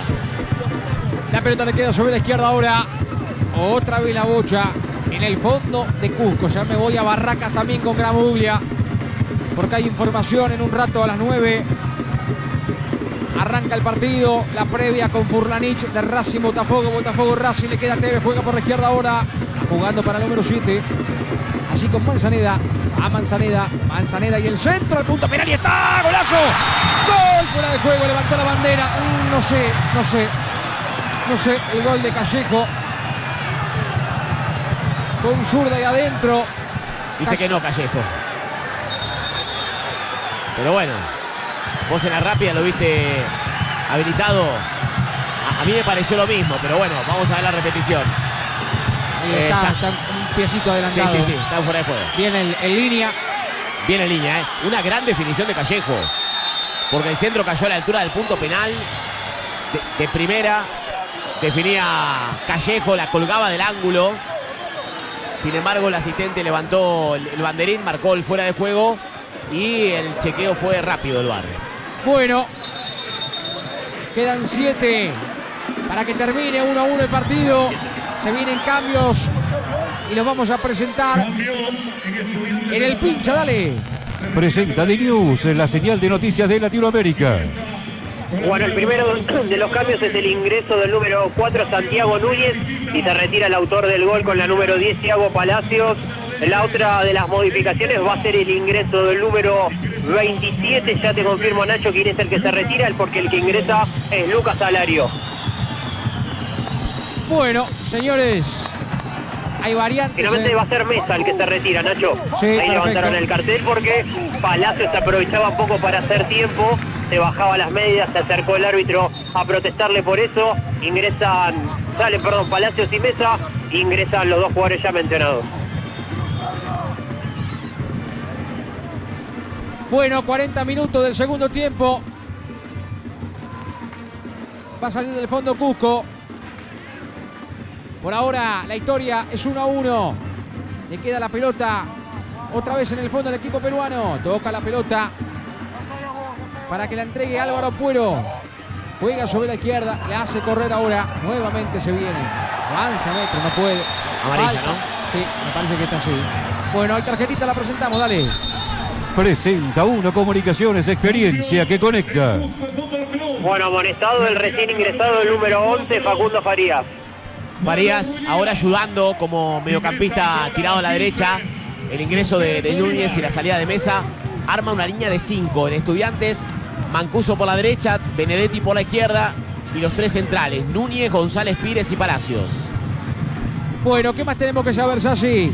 La pelota le queda sobre la izquierda ahora. Otra vez la bocha en el fondo de Cusco. Ya me voy a Barracas también con Gramuglia, porque hay información en un rato a las nueve. Arranca el partido, la previa con Furlanich de Racing Botafogo. Botafogo Racing, le queda Tevez, juega por la izquierda ahora. Jugando para el número siete. Así con Manzaneda. A Manzaneda. Manzaneda y el centro al punto penal y está. ¡Golazo! ¡Gol! Fuera de juego, levantó la bandera. Mm, no sé, no sé. No sé, el gol de Callejo. Con zurda y adentro. Dice que no, Callejo. Pero bueno, vos en la rápida lo viste habilitado. A, a mí me pareció lo mismo, pero bueno, vamos a ver la repetición. Ahí Eh, está, está- está un piecito adelantado. Sí, sí, sí, está fuera de juego. Viene en, en línea. Bien en línea, ¿eh? Una gran definición de Callejo. Porque el centro cayó a la altura del punto penal. De, de primera. Definía Callejo, la colgaba del ángulo. Sin embargo, el asistente levantó el, el banderín, marcó el fuera de juego. Y el chequeo fue rápido el V A R. Bueno. Quedan siete para que termine uno a uno el partido. Se vienen cambios y los vamos a presentar en el pincha, dale. Presenta The News, la señal de noticias de Latinoamérica. Bueno, el primero de los cambios es el ingreso del número cuatro, Santiago Núñez, y se retira el autor del gol con la número diez, Thiago Palacios. La otra de las modificaciones va a ser el ingreso del número veintisiete, ya te confirmo, Nacho, quién es el que se retira, porque el que ingresa es Lucas Alario. Bueno, señores, hay variantes. Finalmente en- va a ser Mesa el que se retira, Nacho. Sí, Ahí perfecto. levantaron el cartel porque Palacios se aprovechaba un poco para hacer tiempo, se bajaba las medias, se acercó el árbitro a protestarle por eso. Ingresan, salen, perdón, Palacios y Mesa, ingresan los dos jugadores ya mencionados. Bueno, cuarenta minutos del segundo tiempo. Va a salir del fondo Cusco. Por ahora la historia es uno a uno. Le queda la pelota otra vez en el fondo del equipo peruano. Toca la pelota para que la entregue Álvaro Puero. Juega sobre la izquierda, le hace correr ahora. Nuevamente se viene. Avanza metro, no puede. Amarilla, Falta. ¿no? Sí, me parece que está así. Bueno, hay tarjetita, la presentamos, dale. Presenta Uno Comunicaciones, experiencia que conecta. Bueno, amonestado el recién ingresado, el número once, Facundo Farías. Farías ahora ayudando como mediocampista tirado a la derecha. El ingreso de, de Núñez y la salida de Mesa. Arma una línea de cinco en Estudiantes. Mancuso por la derecha, Benedetti por la izquierda y los tres centrales, Núñez, González Pires y Palacios. Bueno, ¿qué más tenemos que saber, Sassi?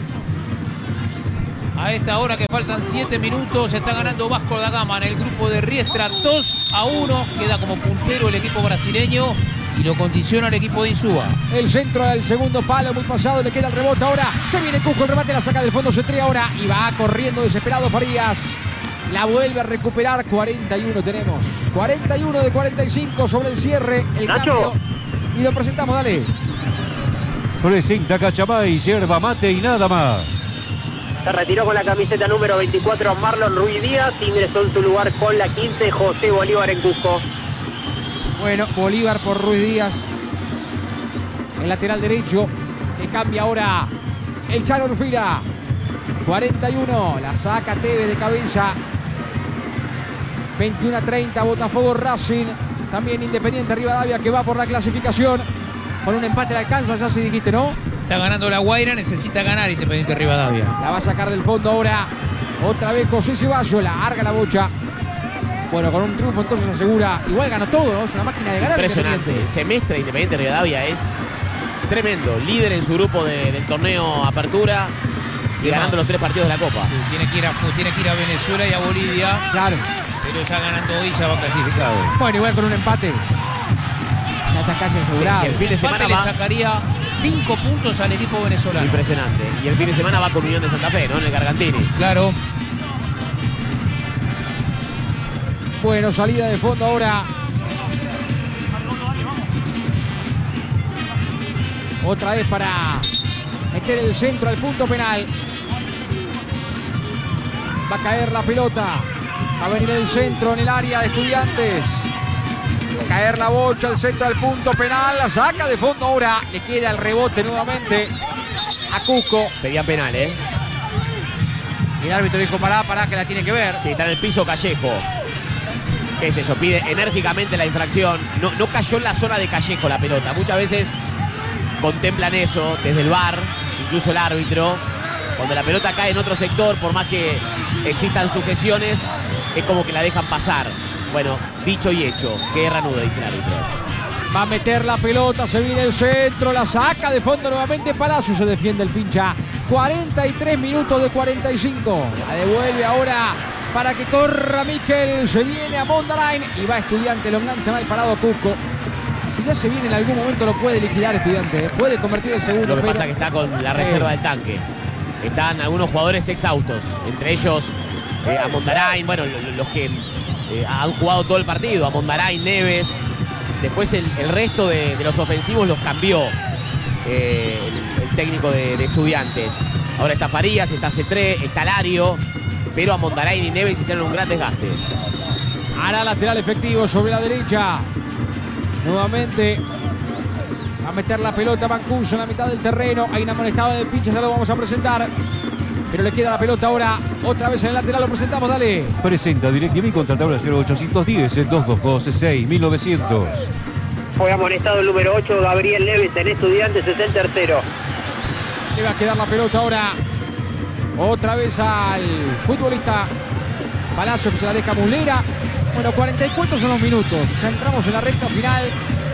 A esta hora que faltan siete minutos, está ganando Vasco da Gama en el grupo de Riestra dos a uno. Queda como puntero el equipo brasileño y lo condiciona el equipo de Insúa. El centro del segundo palo, muy pasado, le queda el rebote ahora. Se viene Cusco, el remate, la saca del fondo, se tría ahora y va corriendo desesperado Farías. La vuelve a recuperar, cuarenta y uno tenemos. cuarenta y uno de cuarenta y cinco sobre el cierre. El Nacho. cambio. Y lo presentamos, dale. Presenta Cachamay, yerba mate y nada más. Se retiró con la camiseta número veinticuatro Marlon Ruiz Díaz. Ingresó en su lugar con la quince José Bolívar en Cusco. Bueno, Bolívar por Ruiz Díaz. El lateral derecho. Que cambia ahora el Chano Orfila. cuarenta y uno. La saca Tevez de cabeza. veintiuno a treinta. Botafogo Racing. También Independiente Rivadavia que va por la clasificación. Con un empate le alcanza, ya se dijiste, ¿no? Está ganando La Guaira, necesita ganar Independiente Rivadavia. La va a sacar del fondo ahora. Otra vez José Ceballos, la larga la bocha. Bueno, con un triunfo entonces asegura. Igual ganó todo, ¿no? Es una máquina de ganar. Impresionante. El semestre de Independiente Rivadavia es tremendo. Líder en su grupo de, del torneo Apertura y ganando los tres partidos de la Copa. Tiene que ir a, tiene que ir a Venezuela y a Bolivia. Claro. Pero ya ganando hoy ya va clasificado. Bueno, igual con un empate. Ya está casi asegurado. Sí, el fin de semana le va... sacaría cinco puntos al equipo venezolano. Impresionante. Y el fin de semana va con Unión de Santa Fe, ¿no? En el Gargantini. Claro. Bueno, salida de fondo ahora. Otra vez para meter el centro al punto penal. Va a caer la pelota. Va a venir el centro en el área de Estudiantes. Va a caer la bocha, el centro al punto penal. La saca de fondo ahora. Le queda el rebote nuevamente a Cusco. Pedían penal, ¿eh? El árbitro dijo pará, pará, que la tiene que ver. Sí, está en el piso Callejo. ¿Qué es eso? Pide enérgicamente la infracción. No, no cayó en la zona de Callejo la pelota. Muchas veces contemplan eso desde el V A R, incluso el árbitro. Cuando la pelota cae en otro sector, por más que existan sujeciones, es como que la dejan pasar. Bueno, dicho y hecho. Qué ranudo, dice el árbitro. Va a meter la pelota, se viene el centro, la saca de fondo nuevamente Palacio, se defiende el pincha. cuarenta y tres minutos de cuarenta y cinco. La devuelve ahora para que corra Miquel. Se viene a Mondarain y va Estudiante, lo engancha mal parado a Cusco. Si lo hace bien en algún momento lo puede liquidar Estudiante, ¿eh? Puede convertir el segundo. Lo que pero... pasa es que está con la reserva del tanque. Están algunos jugadores exhaustos, entre ellos eh, a Mondarain, bueno, los que eh, han jugado todo el partido, a Mondarain, Neves. Después el, el resto de, de los ofensivos los cambió eh, el, el técnico de, de Estudiantes. Ahora está Farías, está Cetré, está Lario, pero a Mondarain y Neves hicieron un gran desgaste. Hará lateral efectivo sobre la derecha. Nuevamente va a meter la pelota Mancuso en la mitad del terreno. Hay una amonestada del pinche, ya lo vamos a presentar. Pero le queda la pelota ahora. Otra vez en el lateral lo presentamos, dale. Presenta DirecTV contra tabla cero ochocientos diez dos dos dos seis mil novecientos. Fue amonestado el número ocho Gabriel Neves en Estudiantes, es el tercero. Le va a quedar la pelota ahora. Otra vez al futbolista Palacio que se la deja Muslera. Bueno, cuarenta y cuatro son los minutos. Ya entramos en la recta final.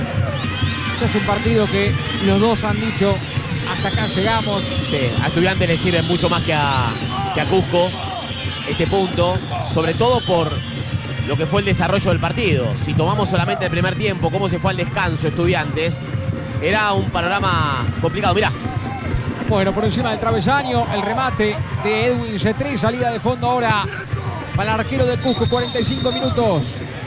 Ya es un partido que los dos han dicho hasta acá llegamos. Sí, a Estudiantes le sirve mucho más que a, que a Cusco este punto, sobre todo por lo que fue el desarrollo del partido. Si tomamos solamente el primer tiempo, cómo se fue al descanso Estudiantes, era un panorama complicado. Mirá. Bueno, por encima del travesaño, el remate de Edwin Cetré, salida de fondo ahora para el arquero de Cusco, cuarenta y cinco minutos.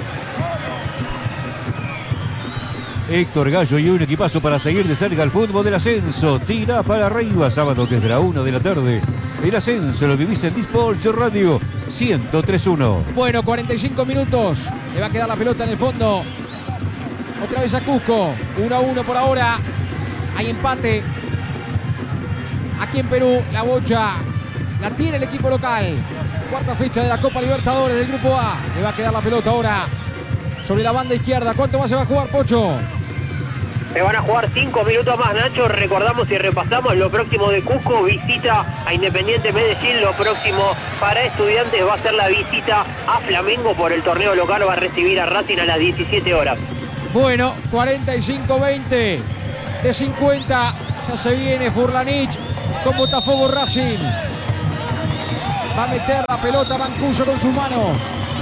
Héctor Gallo y un equipazo para seguir de cerca el fútbol del ascenso. Tira para arriba, sábado desde la una de la tarde. El ascenso lo vivís en Disports Radio ciento tres punto uno. Bueno, cuarenta y cinco minutos. Le va a quedar la pelota en el fondo. Otra vez a Cusco. uno a uno por ahora. Hay empate. Aquí en Perú, la bocha La tiene el equipo local. Cuarta fecha de la Copa Libertadores del Grupo A. Le va a quedar la pelota ahora sobre la banda izquierda. ¿Cuánto más se va a jugar, Pocho? Se van a jugar cinco minutos más, Nacho. Recordamos y repasamos lo próximo de Cusco, visita a Independiente Medellín. Lo próximo para Estudiantes va a ser la visita a Flamengo por el torneo local. Va a recibir a Racing a las diecisiete horas. Bueno, cuarenta y cinco veinte de cincuenta. Ya se viene Furlanich con Botafogo Racing. Va a meter la pelota Mancuso con sus manos.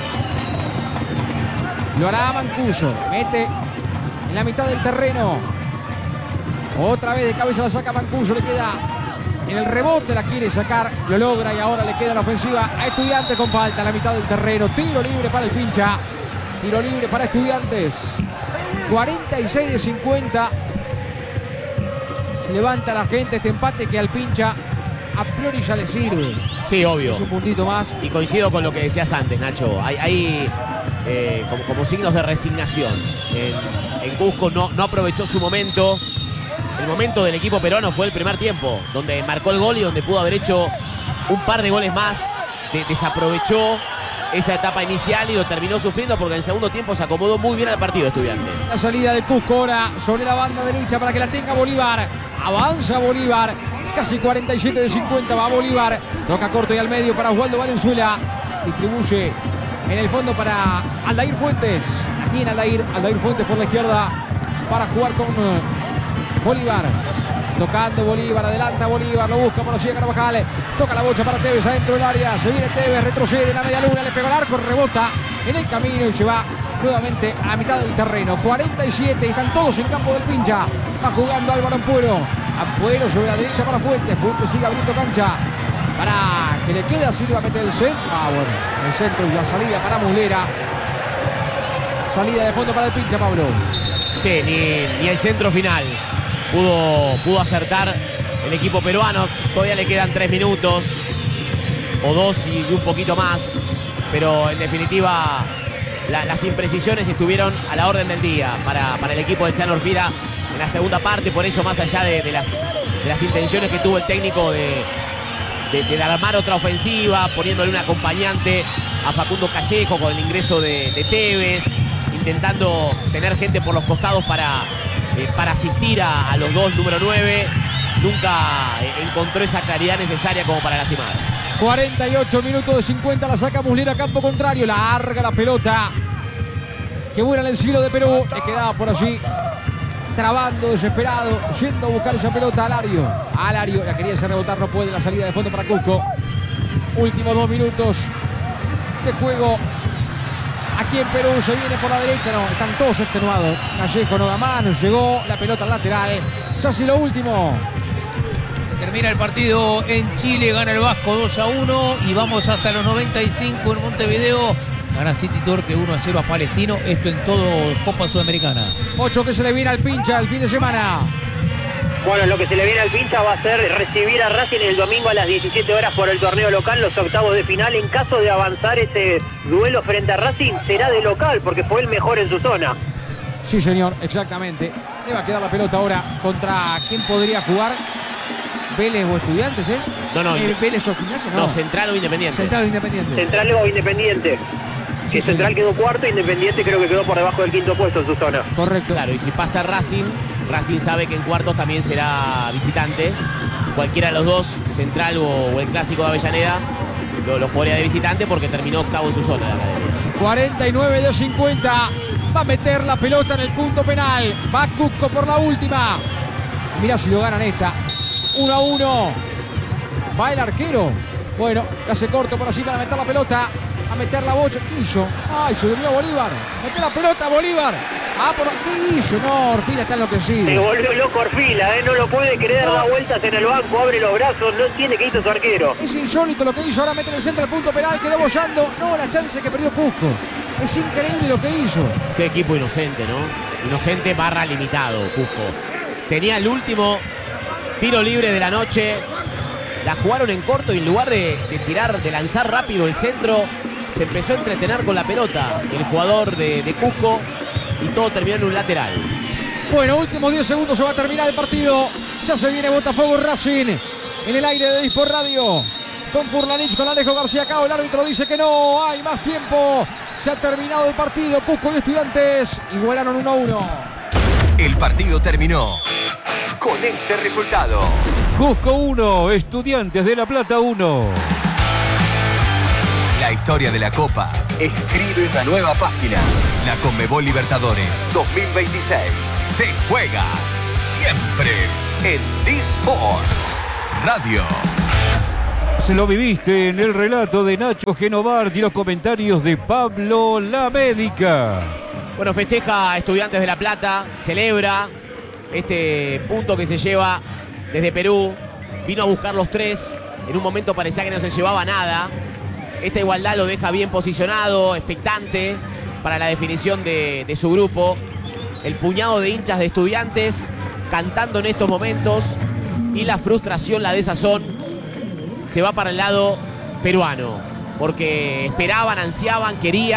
Lo hará Mancuso. Mete en la mitad del terreno. Otra vez de cabeza la saca Mancuso. Le queda en el rebote. La quiere sacar. Lo logra y ahora le queda la ofensiva a Estudiantes con falta en la mitad del terreno. Tiro libre para el pincha. Tiro libre para Estudiantes. cuarenta y seis de cincuenta. Se levanta la gente. Este empate que al pincha a priori ya le sirve. Sí, obvio. Es un puntito más. Y coincido con lo que decías antes, Nacho. Hay, hay eh, como, como signos de resignación. En, en Cusco no, no aprovechó su momento. El momento del equipo peruano fue el primer tiempo, donde marcó el gol y donde pudo haber hecho un par de goles más. De, desaprovechó esa etapa inicial y lo terminó sufriendo porque en el segundo tiempo se acomodó muy bien al partido Estudiantes. La salida de Cusco ahora sobre la banda derecha para que la tenga Bolívar. Avanza Bolívar. Casi cuarenta y siete de cincuenta va Bolívar. Toca corto y al medio para Oswaldo Valenzuela. Distribuye en el fondo para Aldair Fuentes. La tiene Aldair. Aldair Fuentes por la izquierda para jugar con Bolívar. Tocando Bolívar. Adelanta Bolívar. Lo busca por allí Carvajal. Toca la bocha para Tevez adentro del área. Se viene Tevez. Retrocede en la media luna. Le pegó al arco. Rebota en el camino y se va nuevamente a mitad del terreno. cuarenta y siete. Están todos en campo del pincha. Va jugando Álvaro Ampuero. Ampuero sobre la derecha para Fuentes. Fuentes sigue abriendo cancha para que le queda Silva, mete el centro. Ah, bueno, el centro y la salida para Muslera. Salida de fondo para el pincha, Pablo. Sí, ni, ni el centro final pudo, pudo acertar el equipo peruano. Todavía le quedan tres minutos o dos y un poquito más. Pero en definitiva la, las imprecisiones estuvieron a la orden del día para, para el equipo de Chano Orfila en la segunda parte. Por eso, más allá de, de, las, de las intenciones que tuvo el técnico de, de, de armar otra ofensiva, poniéndole un acompañante a Facundo Callejo con el ingreso de, de Tevez, intentando tener gente por los costados para, eh, para asistir a, a los dos número nueve, nunca eh, encontró esa claridad necesaria como para lastimar. cuarenta y ocho minutos de cincuenta, la saca Muslera, campo contrario, larga la pelota. Que buena en el siglo de Perú, le quedaba por allí trabando, desesperado, yendo a buscar esa pelota a Alario. A Alario, la quería hacer rebotar, no puede, la salida de fondo para Cusco. Últimos dos minutos de juego aquí en Perú. Se viene por la derecha, no, están todos extenuados. Callejo no da mano, llegó la pelota al lateral. Se hace lo último. Se termina el partido en Chile, gana el Vasco dos a uno y vamos hasta los noventa y cinco en Montevideo. Gana City Torque uno a cero a Palestino, esto en todo Copa Sudamericana. Ocho que se le viene al pincha el fin de semana. Bueno, lo que se le viene al pincha va a ser recibir a Racing el domingo a las diecisiete horas por el torneo local, los octavos de final. En caso de avanzar ese duelo frente a Racing, será de local porque fue el mejor en su zona. Sí, señor, exactamente. Le va a quedar la pelota ahora. ¿Contra quién podría jugar? ¿Vélez o Estudiantes es? No, no. Eh, ¿Vélez o Gimnasia? No. No, Central o Independiente. Central o Independiente. Central o Independiente. Sí, que Central sí. quedó cuarto, Independiente creo que quedó por debajo del quinto puesto en su zona. Correcto. Claro, y si pasa Racing, Racing sabe que en cuartos también será visitante. Cualquiera de los dos, Central o, o el Clásico de Avellaneda, lo, lo jugaría de visitante porque terminó octavo en su zona la academia. cuarenta y nueve de cincuenta. Va a meter la pelota en el punto penal. Va Cusco por la última. Mirá si lo ganan esta. uno a uno. Va el arquero. Bueno, hace corto por allí para meter la pelota. A meter la bocha. ¿Qué hizo? Ay, se durmió Bolívar. Mete la pelota, Bolívar. Ah, por ¿qué hizo? No, Orfila está enloquecido. Se volvió loco Orfila, ¿eh? No lo puede creer, da vueltas en el banco, abre los brazos, no entiende qué hizo su arquero. Es insólito lo que hizo. Ahora mete en el centro el punto penal. Quedó bollando. No, la chance que perdió Cusco. Es increíble lo que hizo. Qué equipo inocente, ¿no? Inocente barra limitado, Cusco. Tenía el último tiro libre de la noche. La jugaron en corto y en lugar de, de tirar, de lanzar rápido el centro, se empezó a entretener con la pelota el jugador de, de Cusco y todo terminó en un lateral. Bueno, últimos diez segundos, se va a terminar el partido. Ya se viene Botafogo Racing en el aire de Dispor Radio. con Furlanich, con Alejo García Cao. El árbitro dice que no hay más tiempo. Se ha terminado el partido. Cusco y Estudiantes igualaron uno a uno. El partido terminó con este resultado. Cusco uno, Estudiantes de La Plata uno. La historia de la Copa escribe una nueva página. La Conmebol Libertadores dos mil veintiséis se juega siempre en D-Sports Radio. Se lo viviste en el relato de Nacho Genovart y los comentarios de Pablo La Médica. Bueno, festeja Estudiantes de La Plata, celebra este punto que se lleva desde Perú. Vino a buscar los tres. En un momento parecía que no se llevaba nada. Esta igualdad lo deja bien posicionado, expectante para la definición de, de su grupo. El puñado de hinchas de Estudiantes cantando en estos momentos. Y la frustración, la desazón, se va para el lado peruano. Porque esperaban, ansiaban, querían.